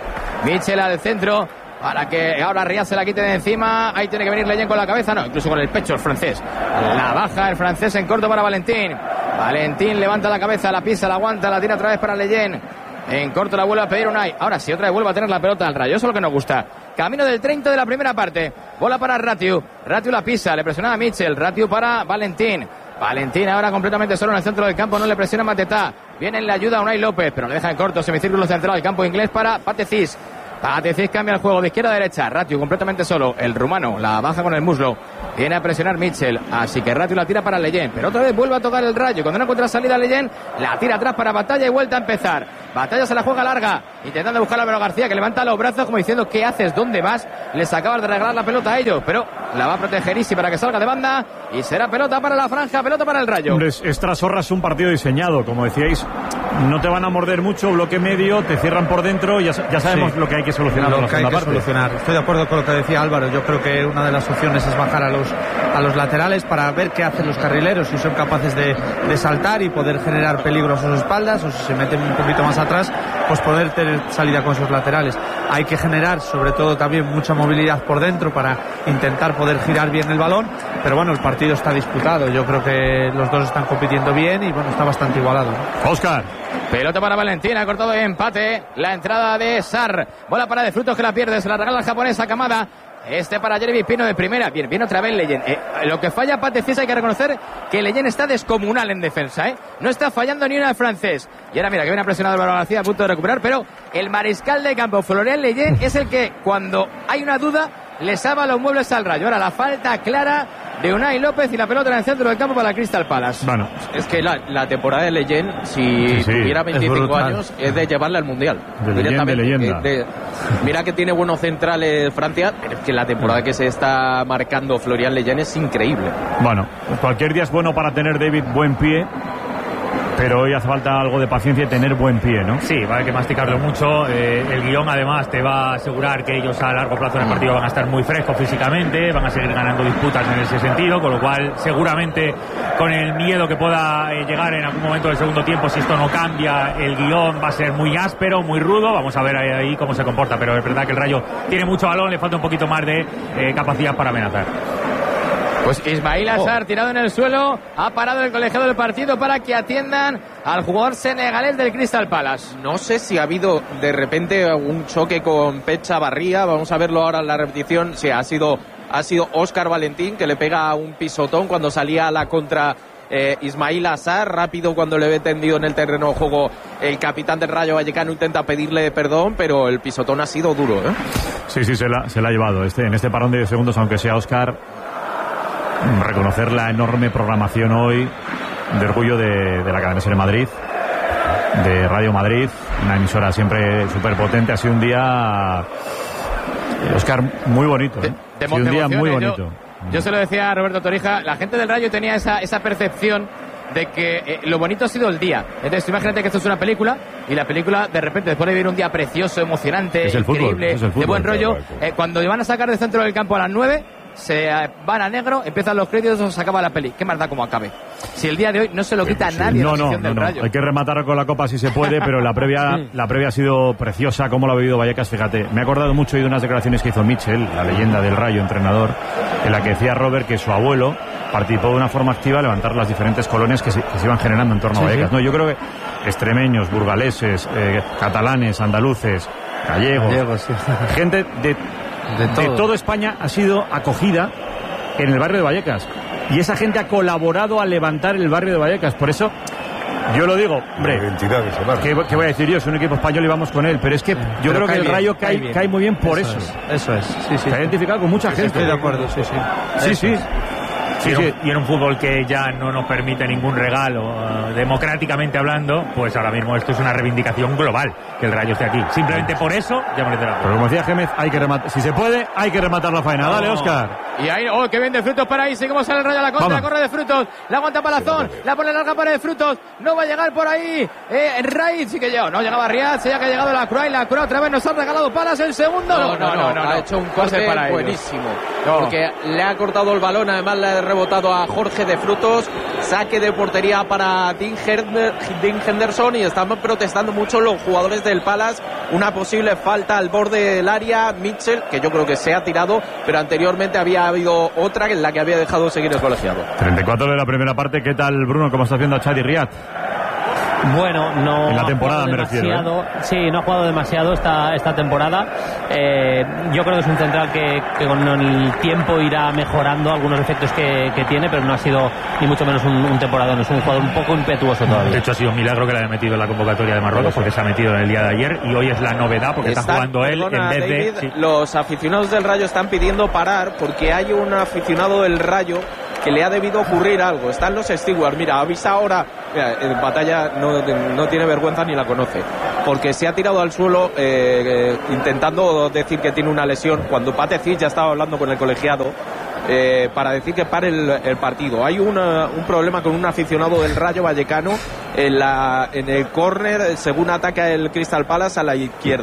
Speaker 3: Mitchell al centro para que ahora Riyad se la quite de encima. Ahí tiene que venir Leyen con la cabeza, no, incluso con el pecho el francés. La baja el francés en corto para Valentín. Valentín levanta la cabeza, la pisa, la aguanta, la tira otra vez para Leyen. En corto la vuelve a pedir Unai. Ahora sí, otra vez vuelve a tener la pelota al Rayo. Eso es lo que nos gusta. Camino del 30 de la primera parte. Bola para Ratiu. Ratiu la pisa, le presionaba a Mitchell. Ratiu para Valentín. Valentín ahora completamente solo en el centro del campo. No le presiona Matetá. Viene en la ayuda a Unai López, pero le deja en corto. Semicírculo central del campo inglés para Patezis. Patezis cambia el juego de izquierda a derecha. Ratiu completamente solo. El rumano la baja con el muslo. Viene a presionar Mitchell. Así que Ratiu la tira para Leyen. Pero otra vez vuelve a tocar el Rayo. Cuando no encuentra salida Leyen, la tira atrás para Batalla y vuelta a empezar. Batalla se la juega larga. Intentando buscar a Álvaro García, que levanta los brazos como diciendo: ¿qué haces? ¿Dónde vas? Les acabas de regalar la pelota a ellos. Pero la va a proteger Isi para que salga de banda. Y será pelota para la franja, pelota para el Rayo.
Speaker 1: Hombre, es Trasorras un partido diseñado. Como decíais, no te van a morder mucho, bloque medio, te cierran por dentro. Ya sabemos lo que hay que solucionar.
Speaker 10: Lo que hay que solucionar. Estoy de acuerdo con lo que decía Álvaro. Yo creo que una de las opciones es bajar a los laterales para ver qué hacen los carrileros, si son capaces de saltar y poder generar peligro a sus espaldas, o si se meten un poquito más atrás, pues poder tener salida con sus laterales. Hay que generar sobre todo también mucha movilidad por dentro para intentar poder girar bien el balón, pero bueno, el partido está disputado. Yo creo que los dos están compitiendo bien y bueno, está bastante igualado.
Speaker 1: Óscar.
Speaker 3: Pelota para Valentín, ha cortado de empate la entrada de Sarr. Bola para De Frutos, que la pierde, se la regala el japonés a Kamada. Para Jeremy Pino de primera. Bien otra vez Leyen. Lo que falla Patezis, hay que reconocer que Leyen está descomunal en defensa, no está fallando ni una al francés. Y ahora mira que viene presionado Álvaro García a punto de recuperar, pero el mariscal de campo Florian Leyen es el que cuando hay una duda le salva los muebles al Rayo. Ahora la falta clara de Unai López y la pelota en el centro del campo para el Crystal Palace.
Speaker 7: Bueno, es que la temporada de Leyen, si tuviera 25 años, es de llevarle al Mundial.
Speaker 1: De leyenda.
Speaker 7: Mira que tiene buenos centrales Francia, pero es que la temporada que se está marcando Florian Leyen es increíble.
Speaker 1: Bueno, cualquier día es bueno para tener, David, buen pie. Pero hoy hace falta algo de paciencia y tener buen pie, ¿no?
Speaker 2: Sí, va a haber que masticarlo mucho. El guión, además, te va a asegurar que ellos a largo plazo en el partido van a estar muy frescos físicamente, van a seguir ganando disputas en ese sentido, con lo cual, seguramente, con el miedo que pueda llegar en algún momento del segundo tiempo, si esto no cambia, el guión va a ser muy áspero, muy rudo. Vamos a ver ahí cómo se comporta, pero es verdad que el Rayo tiene mucho balón, le falta un poquito más de capacidad para amenazar.
Speaker 3: Pues Ismail Assar tirado en el suelo, ha parado el colegiado del partido para que atiendan al jugador senegalés del Crystal Palace.
Speaker 7: No sé si ha habido de repente un choque con Pecha Barría, vamos a verlo ahora en la repetición. Sí, ha sido Óscar Valentín, que le pega un pisotón cuando salía a la contra Ismail Assar. Rápido, cuando le ve tendido en el terreno de juego, el capitán del Rayo Vallecano intenta pedirle perdón, pero el pisotón ha sido duro,
Speaker 1: Sí, se la ha llevado en este parón de segundos, aunque sea Óscar. Reconocer la enorme programación hoy de orgullo de la Cadena SER Madrid, de Radio Madrid, una emisora siempre súper potente. Ha sido un día, Óscar, muy bonito. Ha sido un día muy bonito.
Speaker 3: Yo se lo decía a Roberto Torija, la gente del Rayo tenía esa percepción de que lo bonito ha sido el día. Entonces, imagínate que esto es una película y la película, de repente, después de vivir un día precioso, emocionante, increíble, de buen rollo, cuando van a sacar del centro del campo a las 9, se van a negro, empiezan los créditos, se acaba la peli. ¿Qué más da como acabe? Si el día de hoy no se lo quita a nadie.
Speaker 1: No. Hay que rematar con la copa si se puede, pero la previa ha sido preciosa, como lo ha vivido Vallecas. Fíjate, me he acordado mucho de unas declaraciones que hizo Mitchell, la leyenda del Rayo, entrenador, en la que decía Robert que su abuelo participó de una forma activa a levantar las diferentes colonias que se iban generando en torno a Vallecas. No, yo creo que extremeños, burgaleses, catalanes, andaluces, gallegos, gente de toda España ha sido acogida en el barrio de Vallecas, y esa gente ha colaborado a levantar el barrio de Vallecas. Por eso yo lo digo, hombre, ¿qué voy a decir yo? Es un equipo español y vamos con él, pero es que yo creo que el Rayo cae muy bien por eso.
Speaker 10: Eso es. Sí.
Speaker 1: Se ha identificado con mucha gente.
Speaker 10: Estoy de acuerdo, sí.
Speaker 2: Y en un fútbol que ya no nos permite ningún regalo, democráticamente hablando, pues ahora mismo esto es una reivindicación global, que el Rayo esté aquí. Simplemente por eso ya merece la pena.
Speaker 1: Pero como decía Gémez, hay que rematar, si se puede, hay que rematar la faena. Dale, Óscar.
Speaker 3: Y ahí, qué bien De Frutos para ahí, seguimos al Rayo a la contra, corre De Frutos, la aguanta Palazón, la pone larga para De Frutos, no va a llegar por ahí, Raiz sí que llegó, no llegaba Riyad, ya que ha llegado la Croix otra vez nos ha regalado Palas el segundo. No,
Speaker 7: ha hecho un corte buenísimo, porque le ha cortado el balón, además le ha rebotado a Jorge De Frutos, saque de portería para Dean Henderson y están protestando mucho los jugadores del Palace. Una posible falta al borde del área. Mitchell, que yo creo que se ha tirado, pero anteriormente había habido otra en la que había dejado seguir el colegiado.
Speaker 1: 34 de la primera parte. ¿Qué tal, Bruno? ¿Cómo está haciendo a Chadi Riyad?
Speaker 5: Bueno, no
Speaker 1: en la temporada
Speaker 5: me refiero. Sí, no ha jugado demasiado esta temporada. Yo creo que es un central que con el tiempo irá mejorando algunos efectos que tiene, pero no ha sido ni mucho menos un temporadón. Es un jugador un poco impetuoso todavía.
Speaker 2: De hecho, ha sido un milagro que le haya metido en la convocatoria de Marruecos, porque se ha metido en el día de ayer y hoy es la novedad porque está jugando él en vez
Speaker 7: David,
Speaker 2: de... Sí.
Speaker 7: Los aficionados del Rayo están pidiendo parar porque hay un aficionado del Rayo que le ha debido ocurrir algo. Están los stewards. Mira, avisa ahora. Mira, en Batalla no tiene vergüenza ni la conoce. Porque se ha tirado al suelo intentando decir que tiene una lesión. Cuando Pate Cic ya estaba hablando con el colegiado para decir que pare el partido. Hay un problema con un aficionado del Rayo Vallecano en el córner según ataca el Crystal Palace a la izquierda.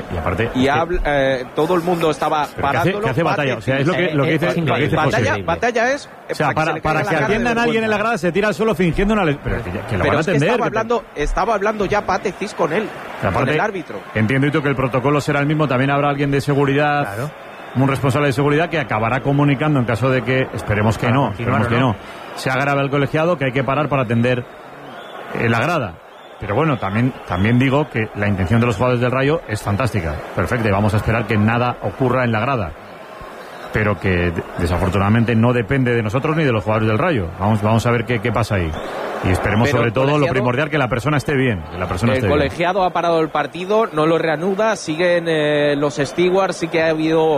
Speaker 7: Y todo el mundo estaba parándolo.
Speaker 1: ¿Qué hace Batalla? O sea, es lo que dice
Speaker 7: Batalla es...
Speaker 1: O sea, para que atiendan a alguien en la grada se tira al suelo fingiendo una lesión. Pero que lo van a atender.
Speaker 7: Estaba hablando ya Pate Cic con él, con el árbitro.
Speaker 1: Entiendo que el protocolo será el mismo. También habrá alguien de seguridad... Claro. Un responsable de seguridad que acabará comunicando en caso de que, esperemos que no, se agrave el colegiado, que hay que parar para atender la grada. Pero bueno, también digo que la intención de los jugadores del Rayo es fantástica, perfecta, y vamos a esperar que nada ocurra en la grada. Pero que desafortunadamente no depende de nosotros ni de los jugadores del Rayo. Vamos a ver qué pasa ahí. Y esperemos sobre todo lo primordial, que la persona esté bien.
Speaker 7: El colegiado ha parado el partido, no lo reanuda, siguen los stewards, sí que ha habido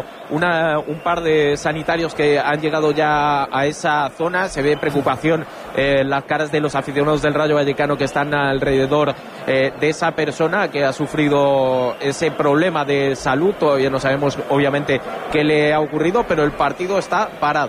Speaker 7: un par de sanitarios que han llegado ya a esa zona, se ve preocupación en las caras de los aficionados del Rayo Vallecano que están alrededor de esa persona que ha sufrido ese problema de salud. Todavía no sabemos obviamente qué le ha ocurrido, pero el partido está parado.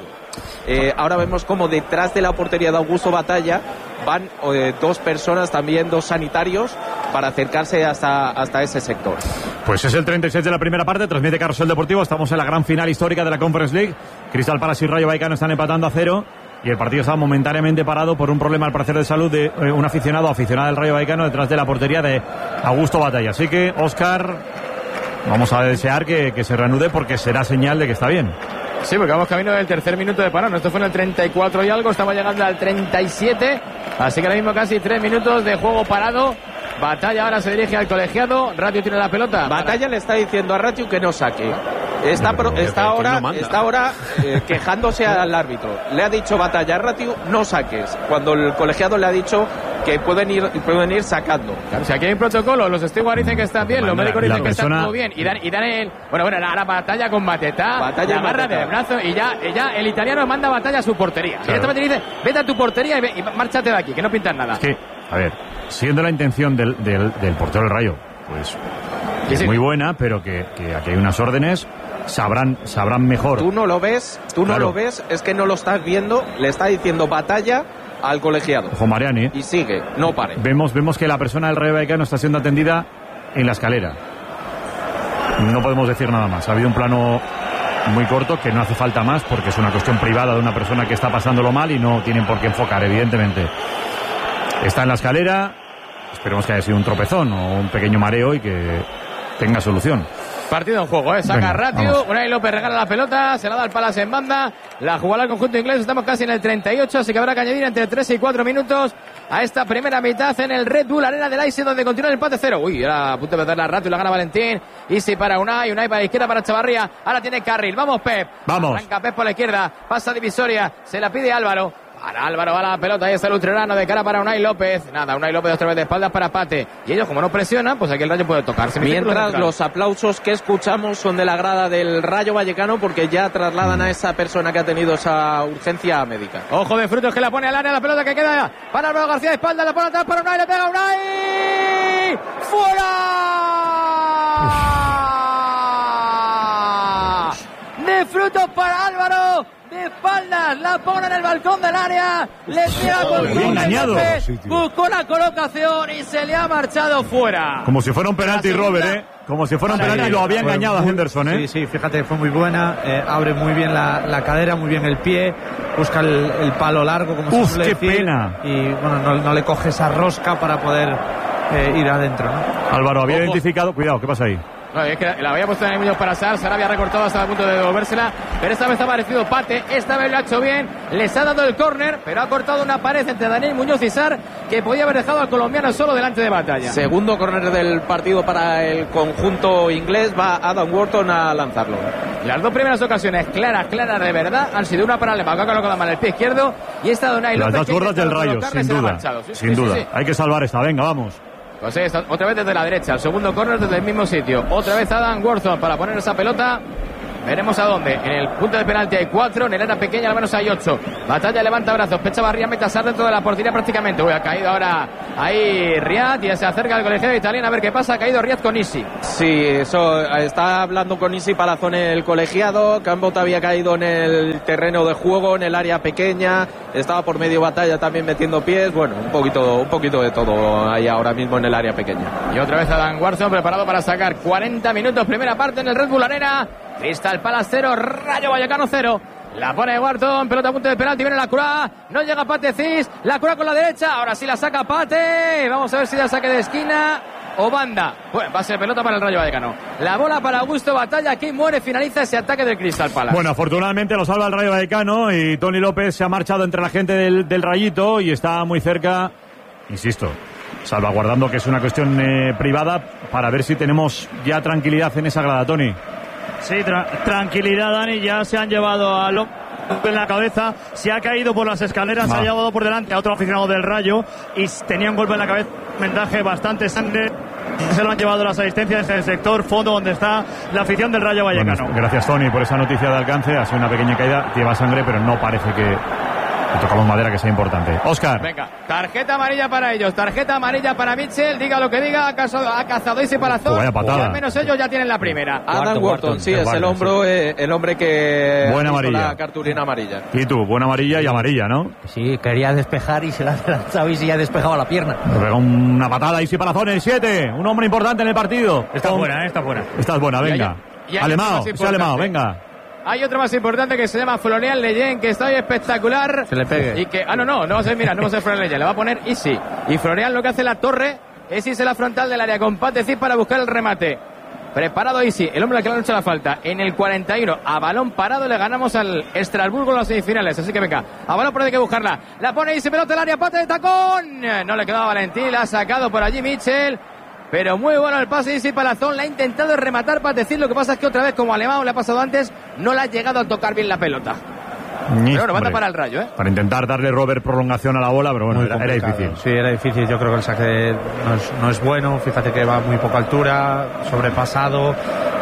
Speaker 7: Ahora vemos como detrás de la portería de Augusto Batalla van dos personas, también dos sanitarios, para acercarse hasta ese sector.
Speaker 1: Pues es el 36 de la primera parte, transmite Carrusel Deportivo. Estamos en la gran final histórica de la Conference League. Crystal Palace y Rayo Vallecano están empatando a 0 y el partido está momentáneamente parado por un problema al parecer de salud de un aficionada del Rayo Vallecano detrás de la portería de Augusto Batalla. Así que, Óscar, vamos a desear que se reanude porque será señal de que está bien.
Speaker 3: Sí, porque vamos camino del tercer minuto de parón. Esto fue en el 34 y algo, estamos llegando al 37. Así que ahora mismo casi 3 minutos de juego parado. Batalla ahora se dirige al colegiado. Ratiu tiene la pelota.
Speaker 7: Batalla le está diciendo a Ratiu que no saque. Está ahora quejándose al árbitro. Le ha dicho Batalla a Ratiu, no saques. Cuando el colegiado le ha dicho que pueden ir sacando.
Speaker 3: Claro, si aquí hay un protocolo, los stewards dicen que están bien, los médicos dicen que están todo bien. Y dan el... Bueno, ahora Batalla con Mateta.
Speaker 7: Batalla
Speaker 3: agarra del brazo y ya el italiano manda Batalla a su portería. Claro. Directamente dice, vete a tu portería y márchate de aquí, que no pintas nada.
Speaker 1: Es que, a ver, siendo la intención del portero del Rayo, pues es muy buena, pero que aquí hay unas órdenes, sabrán mejor.
Speaker 7: Tú no lo ves, es que no lo estás viendo, le está diciendo Batalla al colegiado.
Speaker 1: Ojo, Mariani.
Speaker 7: Y sigue, no pare.
Speaker 1: Vemos que la persona del Rayo Vallecano está siendo atendida en la escalera. No podemos decir nada más. Ha habido un plano muy corto que no hace falta más porque es una cuestión privada de una persona que está pasándolo mal y no tienen por qué enfocar, evidentemente. Está en la escalera. Esperemos que haya sido un tropezón o un pequeño mareo y que tenga solución.
Speaker 3: Partido en juego, saca Ratiu, Unai López regala la pelota, se la da al Palace en banda, la jugará el conjunto inglés, estamos casi en el 38, así que habrá que añadir entre 3 y 4 minutos a esta primera mitad en el Red Bull Arena del Leipzig, donde continúa el empate 0. Uy, era a punto de perder la Ratiu, la gana Valentín, Easy para Unai para la izquierda para Chavarría, ahora tiene carril, vamos Pep, arranca Pep por la izquierda, pasa divisoria, se la pide Álvaro. Para Álvaro va la pelota, ahí está el utrerano de cara para Unai López. Nada, Unai López otra vez de espaldas para Pate. Y ellos como no presionan, pues aquí el Rayo puede tocarse.
Speaker 7: Mientras los aplausos que escuchamos son de la grada del Rayo Vallecano porque ya trasladan a esa persona que ha tenido esa urgencia médica.
Speaker 3: Ojo de Frutos que la pone al área, la pelota que queda para Álvaro García de espaldas, la pone atrás para Unai, le pega Unai. ¡Fuera! De Frutos para Álvaro. De espaldas, la pone en el balcón del área, le tira con buscó la colocación y se le ha marchado fuera.
Speaker 1: Como si fuera un penalti, Robert, Como si fuera un penalti, lo había engañado a Henderson, ¿eh?
Speaker 10: Sí, fíjate, fue muy buena. Abre muy bien la cadera, muy bien el pie. Busca el palo largo, como se suele decir.
Speaker 1: Pena.
Speaker 10: Y bueno, no le coge esa rosca para poder ir adentro, ¿no?
Speaker 1: Álvaro, había identificado. Cuidado, ¿qué pasa ahí?
Speaker 3: No, es que la había puesto en el medio para Sar, se la había recortado hasta el punto de devolvérsela, pero esta vez ha aparecido Pate, esta vez lo ha hecho bien, les ha dado el córner, pero ha cortado una pared entre Daniel Muñoz y Sar, que podía haber dejado al colombiano solo delante de Batalla.
Speaker 7: Segundo córner del partido para el conjunto inglés, va Adam Wharton a lanzarlo.
Speaker 3: Las dos primeras ocasiones claras de verdad han sido una para Alemán, que ha colocado mal el pie izquierdo, y esta de Unai López.
Speaker 1: Las dos gordas del Rayo, sin duda. Hay que salvar esta, venga, vamos.
Speaker 3: Pues otra vez desde la derecha, el segundo córner desde el mismo sitio. Otra vez Adam Wharton para poner esa pelota. Veremos a dónde. En el punto de penalti hay 4, en el área pequeña al menos hay 8. Batalla levanta brazos, Pecha Barría, mete a Sar dentro de la portería prácticamente. Ha caído ahora ahí Riad y se acerca al colegiado italiano a ver qué pasa. Ha caído Riad con Isi.
Speaker 7: Sí, eso está hablando con Isi Palazón el colegiado. Cambot había caído en el terreno de juego, en el área pequeña. Estaba por medio Batalla también metiendo pies. Bueno, un poquito de todo ahí ahora mismo en el área pequeña.
Speaker 3: Y otra vez Adam Wharton preparado para sacar 40 minutos, primera parte en el Red Bull Arena. Crystal Palace 0, Rayo Vallecano 0. La pone Wharton, pelota a punto de penalti, viene la Croix, no llega Pate Cis, la Croix con la derecha, ahora sí la saca Pate, vamos a ver si ya saque de esquina o banda. Bueno, va a ser pelota para el Rayo Vallecano. La bola para Augusto Batalla, aquí muere, finaliza ese ataque del Crystal Palace.
Speaker 1: Bueno, afortunadamente lo salva el Rayo Vallecano y Tony López se ha marchado entre la gente del Rayito y está muy cerca, insisto, salvaguardando que es una cuestión privada para ver si tenemos ya tranquilidad en esa grada, Tony.
Speaker 14: Sí, tranquilidad, Dani, ya se han llevado a López en la cabeza, se ha caído por las escaleras, se ha llevado por delante a otro aficionado del Rayo y tenía un golpe en la cabeza, un vendaje bastante sangre, se lo han llevado las asistencias en el sector fondo donde está la afición del Rayo Vallecano.
Speaker 1: Bueno, gracias, Tony, por esa noticia de alcance, ha sido una pequeña caída, lleva sangre, pero no parece que tocamos madera que sea importante. Óscar.
Speaker 3: Venga, tarjeta amarilla para ellos, tarjeta amarilla para Mitchell, diga lo que diga, ha cazado ese Palazón,
Speaker 1: vaya patada.
Speaker 3: Y al menos ellos ya tienen la primera.
Speaker 7: Adam Wharton, sí, es el hombre que
Speaker 1: buena amarilla.
Speaker 7: La cartulina amarilla.
Speaker 1: Y tú, buena amarilla y amarilla, ¿no?
Speaker 12: Sí, quería despejar y se la ha lanzado y se ha despejado la pierna.
Speaker 1: Pega una patada y Palazón en 7, un hombre importante en el partido.
Speaker 2: Está buena, está buena.
Speaker 1: Estás buena, venga. Alemão, venga.
Speaker 3: Hay otro más importante que se llama Florian Leyen, que está hoy espectacular.
Speaker 7: Se le pegue.
Speaker 3: Y que, no va a ser, mira, no va a ser Florian Leyen, le va a poner Isi. Y Florian lo que hace la torre es irse a la frontal del área con Pate Cis para buscar el remate. Preparado Isi, el hombre al que le han hecho la falta. En el 41, a balón parado le ganamos al Estrasburgo en las semifinales. Así que venga, a balón parado hay que buscarla. La pone Isi, pelota del área, Pate de tacón. No le quedaba Valentín, la ha sacado por allí Mitchell. Pero muy bueno el pase de Isi Palazón, la ha intentado rematar para decir, lo que pasa es que otra vez, como Alemão le ha pasado antes, no le ha llegado a tocar bien la pelota. Pero bueno, manda para el Rayo, ¿eh?
Speaker 1: Para intentar darle Robert prolongación a la bola, pero bueno, era difícil.
Speaker 10: Sí, era difícil, yo creo que el saque no es bueno, fíjate que va a muy poca altura, sobrepasado,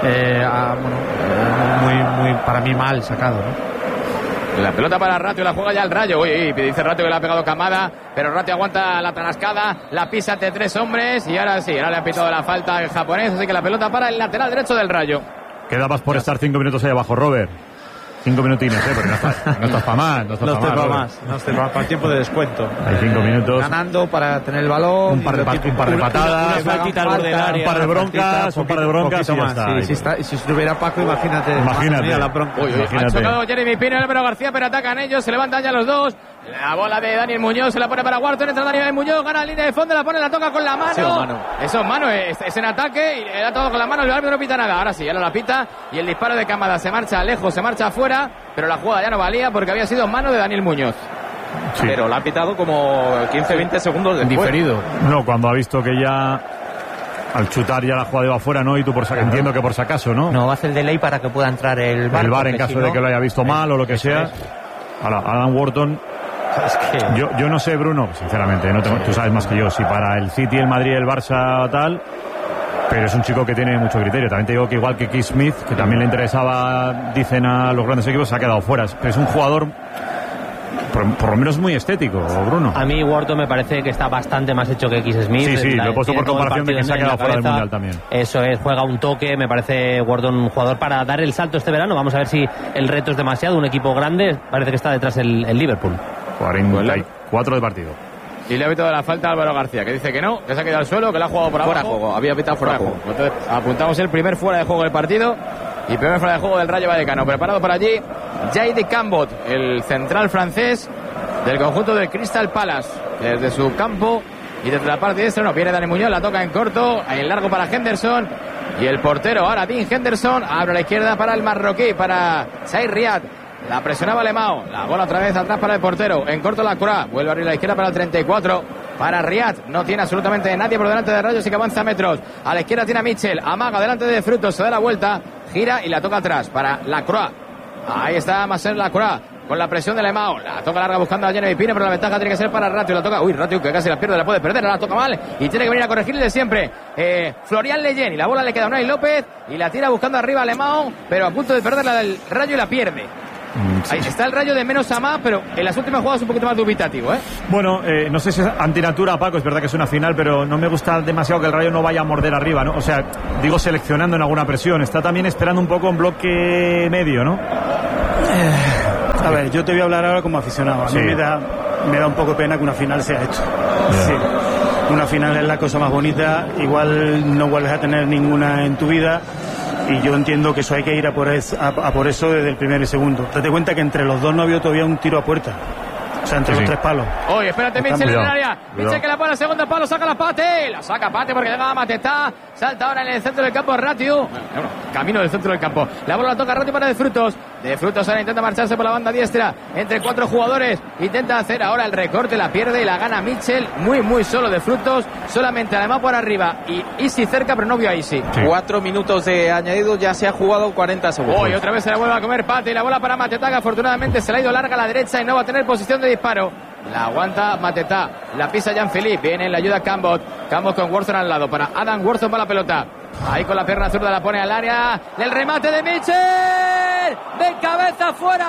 Speaker 10: muy para mí mal sacado, ¿no?
Speaker 3: La pelota para Ratio, la juega ya el Rayo. Uy, dice Ratio que le ha pegado Camada, pero Ratio aguanta la tarascada, la pisa ante 3 hombres y ahora sí, ahora le ha pitado la falta el japonés, así que la pelota para el lateral derecho del Rayo.
Speaker 1: Quedabas por estar 5 minutos ahí abajo, Robert. 5 minutines, porque no estás para más. No
Speaker 10: estoy para el tiempo de descuento.
Speaker 1: Hay 5 minutos.
Speaker 10: Ganando para tener el balón.
Speaker 1: Un par de patadas, un par de broncas, y ya está.
Speaker 10: Si estuviera Paco, imagínate.
Speaker 1: La bronca.
Speaker 3: Ha chocado Jeremy Pino, Álvaro García, pero atacan ellos, se levantan ya los dos. La bola de Daniel Muñoz se la pone para Wharton, entra Daniel Muñoz, gana la línea de fondo, la pone, la toca con la mano. Eso es mano, es en ataque y le da todo con la mano, el árbitro no pita nada. Ahora sí, ya no la pita y el disparo de Camada se marcha lejos, se marcha afuera, pero la jugada ya no valía porque había sido mano de Daniel Muñoz.
Speaker 7: Sí. Pero la ha pitado como 15-20 segundos después.
Speaker 3: Diferido.
Speaker 1: No, cuando ha visto que ya al chutar ya la jugada iba afuera, ¿no? Y tú entiendo que por si acaso, ¿no?
Speaker 12: No, hace el delay para que pueda entrar el VAR.
Speaker 1: El VAR en caso de que lo haya visto mal o lo que sea. Ahora, Adam Wharton. Es que yo no sé, Bruno, sinceramente, tú sabes más que yo, si para el City, el Madrid, el Barça tal, pero es un chico que tiene mucho criterio. También te digo que igual que Keith Smith, que también le interesaba, dicen a los grandes equipos, se ha quedado fuera. Pero es un jugador por lo menos muy estético, Bruno.
Speaker 5: A mí Wharton me parece que está bastante más hecho que Keith Smith.
Speaker 1: Sí, lo he puesto por comparación de que se ha quedado fuera del Mundial también.
Speaker 5: Eso es, juega un toque, me parece Wharton un jugador para dar el salto este verano. Vamos a ver si el reto es demasiado, un equipo grande, parece que está detrás el Liverpool.
Speaker 1: 44 de partido.
Speaker 3: Y le ha pitado la falta a Álvaro García, que dice que no, que se ha quedado al suelo, que la ha jugado por abajo.
Speaker 7: Fuera de juego, había pitado fuera de juego.
Speaker 3: Entonces apuntamos el primer fuera de juego del partido y primer fuera de juego del Rayo Vallecano. Preparado por allí Jayde Cambot, el central francés del conjunto del Crystal Palace. Desde su campo y desde la parte diestra no viene Dani Muñoz, la toca en corto, en largo para Henderson. Y el portero ahora Dean Henderson abre a la izquierda para el marroquí, para Saïd Riad. La presionaba Alemão, la bola otra vez atrás para el portero, en corto la Croix, vuelve a abrir a la izquierda para el 34, para Riad, no tiene absolutamente nadie por delante de Rayo, así que avanza metros, a la izquierda tiene a Mitchell, amaga delante de Frutos, se da la vuelta, gira y la toca atrás para la Croix. Ahí está Marcel Lacroix con la presión de Alemão, la toca larga buscando a Jeremy Pino, pero la ventaja tiene que ser para Ratiu, la toca, Ratiu que casi la pierde, la puede perder, ahora la toca mal y tiene que venir a corregirle de siempre Florian Leyen, y la bola le queda a Unai López y la tira buscando arriba Alemão, pero a punto de perder la del Rayo y la pierde. Ahí está el Rayo de menos a más, pero en las últimas jugadas un poquito más dubitativo, ¿eh?
Speaker 1: Bueno, no sé si es antinatura, Paco, es verdad que es una final, pero no me gusta demasiado que el Rayo no vaya a morder arriba, ¿no? O sea, digo seleccionando en alguna presión, está también esperando un poco en bloque medio, ¿no?
Speaker 9: A ver, yo te voy a hablar ahora como aficionado. A mí me da un poco pena que una final sea esto. Sí. Una final es la cosa más bonita, igual no vuelves a tener ninguna en tu vida. Y yo entiendo que eso hay que ir a por eso desde el primero y segundo. Date cuenta que entre los dos no había todavía un tiro a puerta. O sea, entre los tres palos.
Speaker 3: Oye, espérate, Mitchell en el área. Mitchell que la pone al segundo palo, saca la Pate. La saca Pate porque llega a Matetá. Salta ahora en el centro del campo Ratiu. Camino del centro del campo. La bola la toca Ratiu para De Frutos. De Frutos ahora intenta marcharse por la banda diestra. Entre 4 jugadores. Intenta hacer ahora el recorte, la pierde y la gana Mitchell. Muy solo De Frutos. Solamente además por arriba. Y Isi cerca, pero no vio a Isi.
Speaker 7: 4 minutos de añadido, ya se ha jugado 40 segundos.
Speaker 3: Hoy otra vez se la vuelve a comer Pate. Y la bola para Matetá, que afortunadamente se la ha ido larga a la derecha y no va a tener posición de disparo. La aguanta Matetá, la pisa Jean-Philippe, viene la ayuda Cambot con Worthon al lado, para Adam Worthon para la pelota, ahí con la pierna zurda la pone al área, el remate de Mitchell, de cabeza fuera,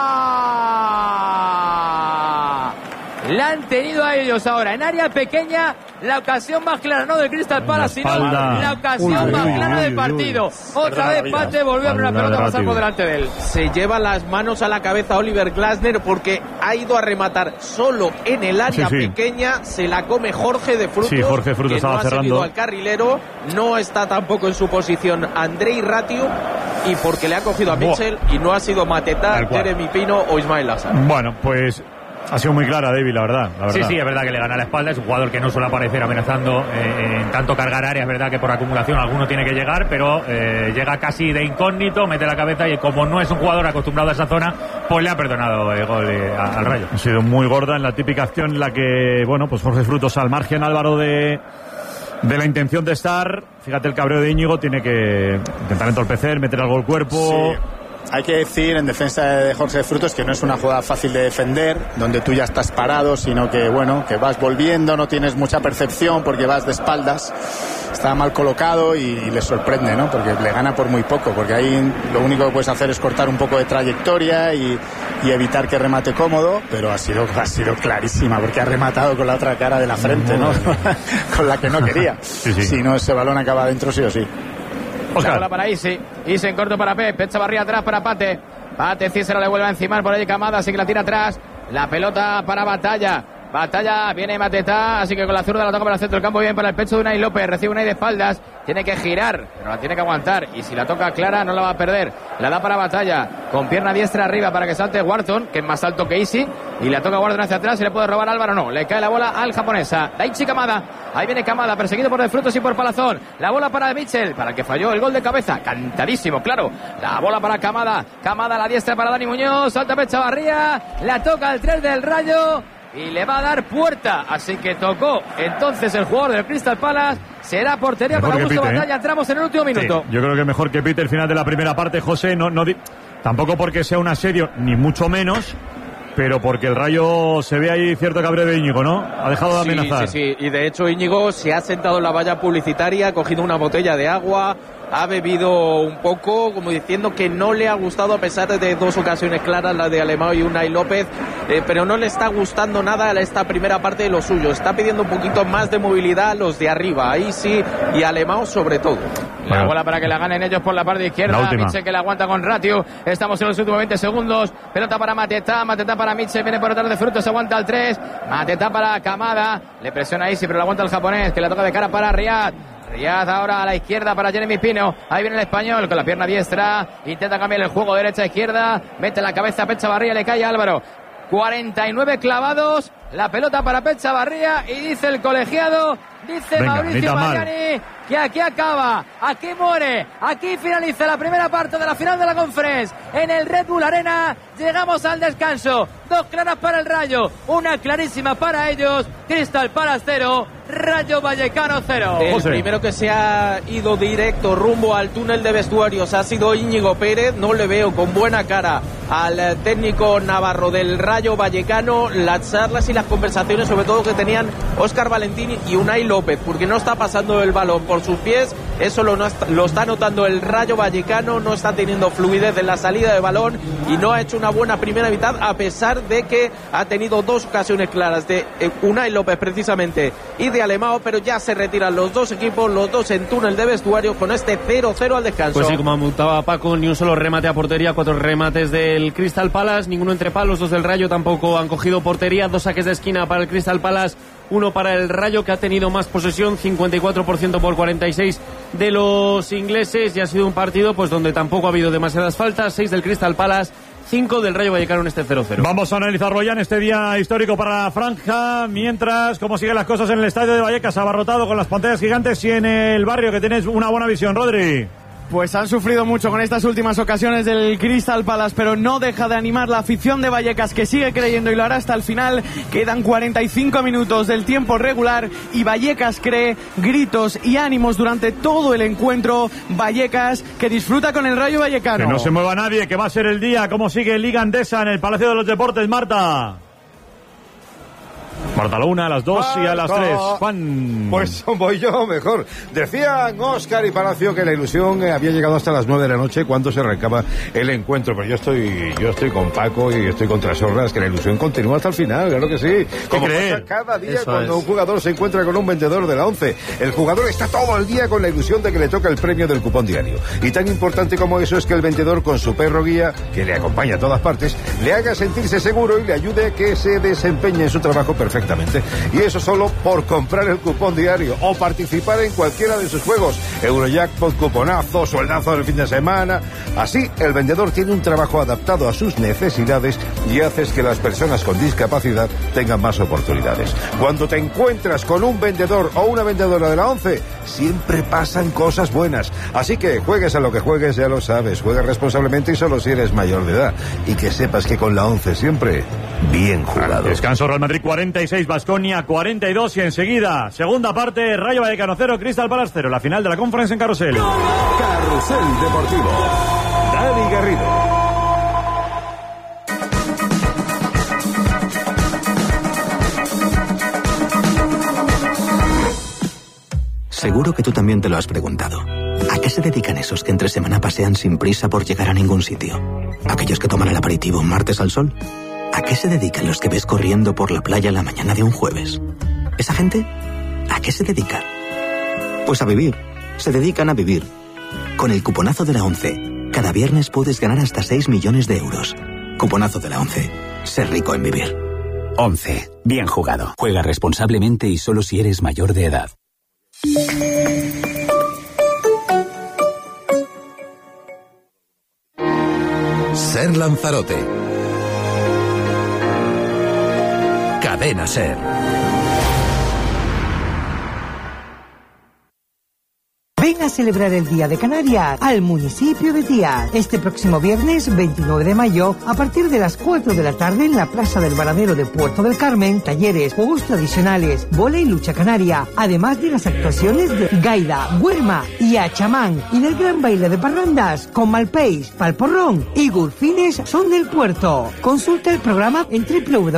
Speaker 3: la han tenido a ellos ahora, en área pequeña, la ocasión más clara, no del Crystal Palace, sino la ocasión más clara del partido. Otra vez Pate volvió a abrir la pelota a pasar por delante de él.
Speaker 7: Se lleva las manos a la cabeza Oliver Glasner porque ha ido a rematar solo en el área pequeña, se la come Jorge de Frutos.
Speaker 1: Sí, Jorge Frutos
Speaker 7: que
Speaker 1: estaba
Speaker 7: no ha
Speaker 1: cerrando
Speaker 7: seguido al carrilero, no está tampoco en su posición Andrei Ratiu, y porque le ha cogido a Mitchell y no ha sido Matetá, Jeremy Pino o Ismail Assar.
Speaker 1: Bueno, pues ha sido muy clara, David, la verdad.
Speaker 2: Sí, es verdad que le gana la espalda. Es un jugador que no suele aparecer amenazando en tanto cargar área. Es verdad que por acumulación alguno tiene que llegar, pero llega casi de incógnito, mete la cabeza y como no es un jugador acostumbrado a esa zona, pues le ha perdonado el gol al Rayo.
Speaker 1: Ha sido muy gorda en la típica acción en la que, bueno, pues Jorge Frutos al margen, Álvaro, de la intención de estar. Fíjate el cabreo de Íñigo, tiene que intentar entorpecer, meter algo al cuerpo.
Speaker 11: Sí. Hay que decir en defensa de Jorge Frutos que no es una jugada fácil de defender, donde tú ya estás parado, sino que que vas volviendo, no tienes mucha percepción porque vas de espaldas. Está mal colocado y le sorprende, ¿no? Porque le gana por muy poco, porque ahí lo único que puedes hacer es cortar un poco de trayectoria y evitar que remate cómodo, pero ha sido clarísima, porque ha rematado con la otra cara de la frente, ¿no? Con la que no quería. Si no, ese balón acaba adentro sí o sí.
Speaker 3: La bola para Isi en corto para Pep Chavarría atrás para Pate Cícero le vuelve a encimar por allí Camada, así que la tira atrás, la pelota para Batalla, viene Matetá, así que con la zurda la toca para el centro del campo, bien para el pecho de Unai López, recibe Unai de espaldas, tiene que girar, pero la tiene que aguantar, y si la toca clara no la va a perder, la da para Batalla, con pierna diestra arriba para que salte Wharton, que es más alto que Isi, y la toca Wharton hacia atrás, y le puede robar Álvaro, no, le cae la bola al japonesa, Daichi Kamada, ahí viene Kamada, perseguido por De Frutos y por Palazón, la bola para Mitchell, para el que falló el gol de cabeza, cantadísimo, claro, la bola para Kamada a la diestra para Dani Muñoz, salta Pep Chavarría, la toca el 3 del Rayo, y le va a dar puerta, así que tocó entonces el jugador del Crystal Palace, será portería mejor para Augusto Batalla, entramos en el último minuto.
Speaker 1: Sí, yo creo que mejor que pite el final de la primera parte, José, tampoco porque sea un asedio, ni mucho menos, pero porque el Rayo se ve ahí cierto cabreo de Íñigo, ¿no? Ha dejado de amenazar.
Speaker 7: Sí, y de hecho Íñigo se ha sentado en la valla publicitaria, ha cogido una botella de agua, ha bebido un poco, como diciendo que no le ha gustado, a pesar de 2 ocasiones claras, la de Alemão y Unai López, pero no le está gustando nada esta primera parte de lo suyo. Está pidiendo un poquito más de movilidad a los de arriba, ahí sí, y Alemão sobre todo.
Speaker 3: La bola para que la ganen ellos por la parte izquierda. Mitchell que la aguanta con Ratiu. Estamos en los últimos 20 segundos. Pelota para Mateta para Mitchell. Viene por detrás de Frutos. Aguanta el 3. Mateta para Kamada. Le presiona Isi, pero la aguanta el japonés. Que la toca de cara para Riyad. Riyad ahora a la izquierda para Jeremy Pino. Ahí viene el español con la pierna diestra. Intenta cambiar el juego derecha-izquierda. Mete la cabeza a Pechavarría. Le cae a Álvaro. 49 clavados. La pelota para Pechavarría. Y dice el colegiado. Dice Mauricio Mariani que aquí acaba, aquí muere, aquí finaliza la primera parte de la final de la Conference en el Red Bull Arena. Llegamos al descanso, 2 claras para el Rayo, una clarísima para ellos. Crystal Palace 0, Rayo Vallecano 0.
Speaker 7: El primero que se ha ido directo rumbo al túnel de vestuarios ha sido Íñigo Pérez. No le veo con buena cara al técnico navarro del Rayo Vallecano. Las charlas y las conversaciones sobre todo que tenían Óscar Valentín y Unai López, porque no está pasando el balón por sus pies. Eso lo está notando el Rayo Vallecano. No está teniendo fluidez en la salida de balón y no ha hecho una buena primera mitad, a pesar de que ha tenido 2 ocasiones claras de Unai López precisamente y de Alemão, pero ya se retiran los dos equipos, los dos en túnel de vestuario con este 0-0 al descanso.
Speaker 4: Pues sí, como apuntaba Paco, ni un solo remate a portería, 4 remates del Crystal Palace, ninguno entre palos. 2 del Rayo tampoco han cogido portería, 2 saques de esquina para el Crystal Palace, 1 para el Rayo, que ha tenido más posesión, 54% por 46 de los ingleses, y ha sido un partido pues donde tampoco ha habido demasiadas faltas. 6 del Crystal Palace, 5 del Rayo Vallecano en este 0-0.
Speaker 1: Vamos a analizarlo ya en este día histórico para la franja, mientras cómo siguen las cosas en el estadio de Vallecas, abarrotado con las pantallas gigantes, y en el barrio, que tienes una buena visión, Rodri.
Speaker 13: Pues han sufrido mucho con estas últimas ocasiones del Crystal Palace, pero no deja de animar la afición de Vallecas, que sigue creyendo y lo hará hasta el final. Quedan 45 minutos del tiempo regular y Vallecas cree, gritos y ánimos durante todo el encuentro. Vallecas que disfruta con el Rayo Vallecano.
Speaker 1: Que no se mueva nadie, que va a ser el día. ¿Cómo sigue Liga Andesa en el Palacio de los Deportes, Marta? Marta, a la 1, a las 2 y a las 3. Juan.
Speaker 6: Pues voy yo mejor. Decían Óscar y Palacio que la ilusión había llegado hasta las 9 de la noche cuando se arrancaba el encuentro. Pero yo estoy con Paco y estoy con Trasorras, que la ilusión continúa hasta el final, claro que sí. Como pasa cada día cuando un jugador se encuentra con un vendedor de la 11. El jugador está todo el día con la ilusión de que le toca el premio del cupón diario. Y tan importante como eso es que el vendedor, con su perro guía, que le acompaña a todas partes, le haga sentirse seguro y le ayude a que se desempeñe en su trabajo perfectamente. Y eso solo por comprar el cupón diario o participar en cualquiera de sus juegos. Eurojackpot, cuponazo, sueldazo del fin de semana. Así, el vendedor tiene un trabajo adaptado a sus necesidades y haces que las personas con discapacidad tengan más oportunidades. Cuando te encuentras con un vendedor o una vendedora de la 11, siempre pasan cosas buenas. Así que juegues a lo que juegues, ya lo sabes. Juega responsablemente y solo si eres mayor de edad. Y que sepas que con la 11 siempre bien jugado.
Speaker 1: Descanso, Real Madrid 46, Baskonia 42, y enseguida, segunda parte, Rayo Vallecano 0, Crystal Palace 0, la final de la Conference en Carrusel.
Speaker 15: Carrusel Deportivo. Dani Garrido.
Speaker 16: Seguro que tú también te lo has preguntado. ¿A qué se dedican esos que entre semana pasean sin prisa por llegar a ningún sitio? ¿Aquellos que toman el aperitivo un martes al sol? ¿A qué se dedican los que ves corriendo por la playa la mañana de un jueves? ¿Esa gente? ¿A qué se dedica? Pues a vivir. Se dedican a vivir. Con el cuponazo de la 11, cada viernes puedes ganar hasta 6 millones de euros. Cuponazo de la 11. Ser rico en vivir.
Speaker 17: 11. Bien jugado. Juega responsablemente y solo si eres mayor de edad.
Speaker 15: Ser Lanzarote. Cadena Ser.
Speaker 18: Ven a celebrar el Día de Canarias al municipio de Tía. Este próximo viernes 29 de mayo, a partir de las 4 de la tarde, en la Plaza del Varadero de Puerto del Carmen, talleres, juegos tradicionales, bola y lucha canaria, además de las actuaciones de gaida, huerma y achamán, y del gran baile de parrandas con Malpeix, Palporrón y Gurfines son del puerto. Consulta el programa en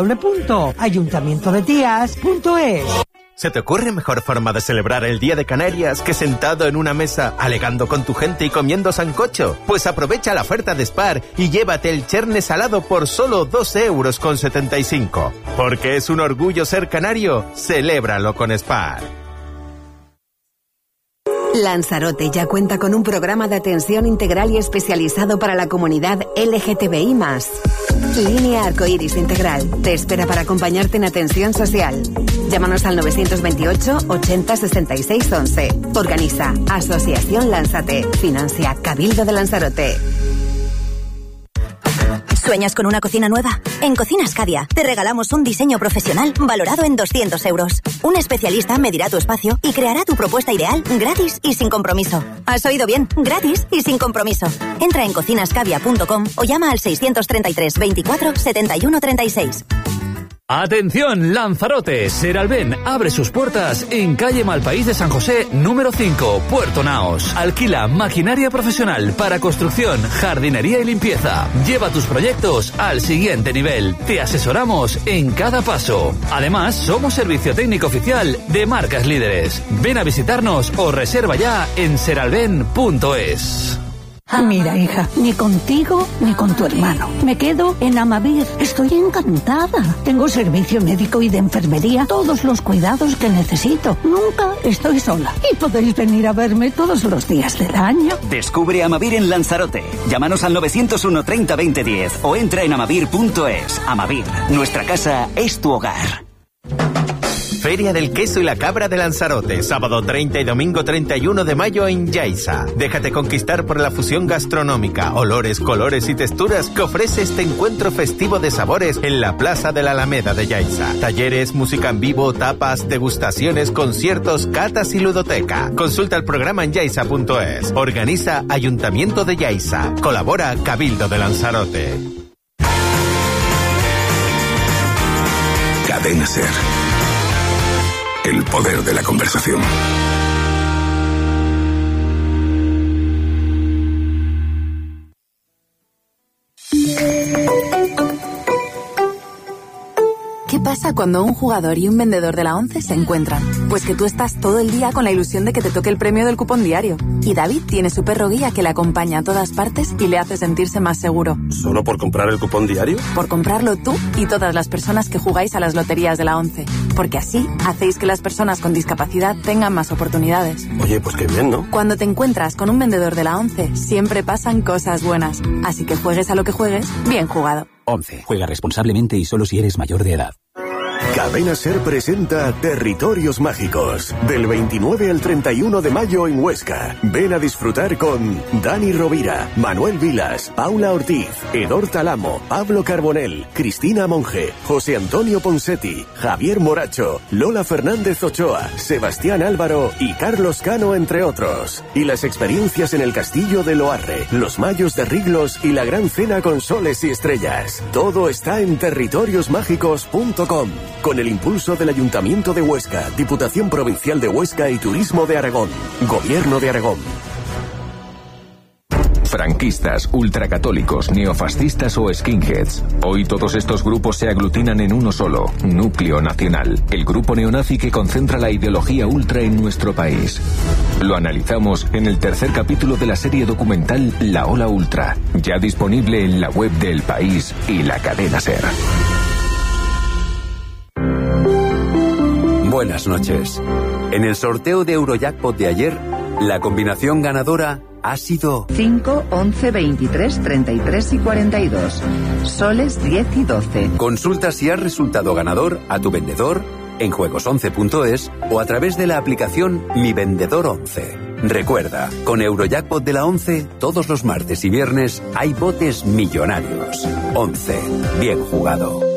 Speaker 18: www.ayuntamientodetías.es.
Speaker 19: ¿Se te ocurre mejor forma de celebrar el Día de Canarias que sentado en una mesa, alegando con tu gente y comiendo sancocho? Pues aprovecha la oferta de Spar y llévate el cherne salado por solo 2,75 €. Porque es un orgullo ser canario, celébralo con Spar.
Speaker 20: Lanzarote ya cuenta con un programa de atención integral y especializado para la comunidad LGTBI+. Línea Arcoiris Integral te espera para acompañarte en atención social. Llámanos al 928 80 66 11. Organiza Asociación Lánzate. Financia Cabildo de Lanzarote.
Speaker 21: ¿Sueñas con una cocina nueva? En Cocinas Cadia te regalamos un diseño profesional valorado en 200 euros. Un especialista medirá tu espacio y creará tu propuesta ideal gratis y sin compromiso. ¿Has oído bien? Gratis y sin compromiso. Entra en cocinascadia.com o llama al 633 24 71 36.
Speaker 22: Atención, Lanzarote, Seralben abre sus puertas en calle Malpaís de San José, número 5, Puerto Naos. Alquila maquinaria profesional para construcción, jardinería y limpieza. Lleva tus proyectos al siguiente nivel. Te asesoramos en cada paso. Además, somos servicio técnico oficial de marcas líderes. Ven a visitarnos o reserva ya en seralben.es.
Speaker 23: Mira, hija, ni contigo ni con tu hermano. Me quedo en Amavir. Estoy encantada. Tengo servicio médico y de enfermería, todos los cuidados que necesito. Nunca estoy sola. Y podéis venir a verme todos los días del año.
Speaker 24: Descubre Amavir en Lanzarote. Llámanos al 901 30 20 10 o entra en amavir.es. Amavir, nuestra casa es tu hogar.
Speaker 19: Feria del Queso y la Cabra de Lanzarote, sábado 30 y domingo 31 de mayo en Yaiza. Déjate conquistar por la fusión gastronómica, olores, colores y texturas que ofrece este encuentro festivo de sabores en la Plaza de la Alameda de Yaiza. Talleres, música en vivo, tapas, degustaciones, conciertos, catas y ludoteca. Consulta el programa en yaiza.es. Organiza Ayuntamiento de Yaiza. Colabora Cabildo de Lanzarote.
Speaker 15: Cadena SER. El poder de la conversación.
Speaker 25: ¿Qué pasa cuando un jugador y un vendedor de la ONCE se encuentran? Pues que tú estás todo el día con la ilusión de que te toque el premio del cupón diario. Y David tiene su perro guía que le acompaña a todas partes y le hace sentirse más seguro.
Speaker 26: ¿Solo por comprar el cupón diario?
Speaker 25: Por comprarlo tú y todas las personas que jugáis a las loterías de la ONCE. Porque así hacéis que las personas con discapacidad tengan más oportunidades.
Speaker 26: Oye, pues qué bien, ¿no?
Speaker 25: Cuando te encuentras con un vendedor de la ONCE, siempre pasan cosas buenas. Así que juegues a lo que juegues, bien jugado.
Speaker 17: ONCE. Juega responsablemente y solo si eres mayor de edad.
Speaker 15: Cadena SER presenta Territorios Mágicos, del 29 al 31 de mayo en Huesca. Ven a disfrutar con Dani Rovira, Manuel Vilas, Paula Ortiz, Edor Talamo, Pablo Carbonell, Cristina Monge, José Antonio Ponsetti, Javier Moracho, Lola Fernández Ochoa, Sebastián Álvaro y Carlos Cano, entre otros. Y las experiencias en el Castillo de Loarre, los Mayos de Riglos y la Gran Cena con Soles y Estrellas. Todo está en territoriosmágicos.com. Con el impulso del Ayuntamiento de Huesca, Diputación Provincial de Huesca y Turismo de Aragón. Gobierno de Aragón.
Speaker 27: Franquistas, ultracatólicos, neofascistas o skinheads. Hoy todos estos grupos se aglutinan en uno solo, Núcleo Nacional, el grupo neonazi que concentra la ideología ultra en nuestro país. Lo analizamos en el tercer capítulo de la serie documental La Ola Ultra, ya disponible en la web de El País y la cadena SER.
Speaker 28: Buenas noches. En el sorteo de Eurojackpot de ayer, la combinación ganadora ha sido
Speaker 29: 5, 11, 23, 33 y 42. Soles 10 y 12.
Speaker 28: Consulta si has resultado ganador a tu vendedor en juegos11.es o a través de la aplicación Mi Vendedor 11. Recuerda, con Eurojackpot de la 11, todos los martes y viernes hay botes millonarios. 11. Bien jugado.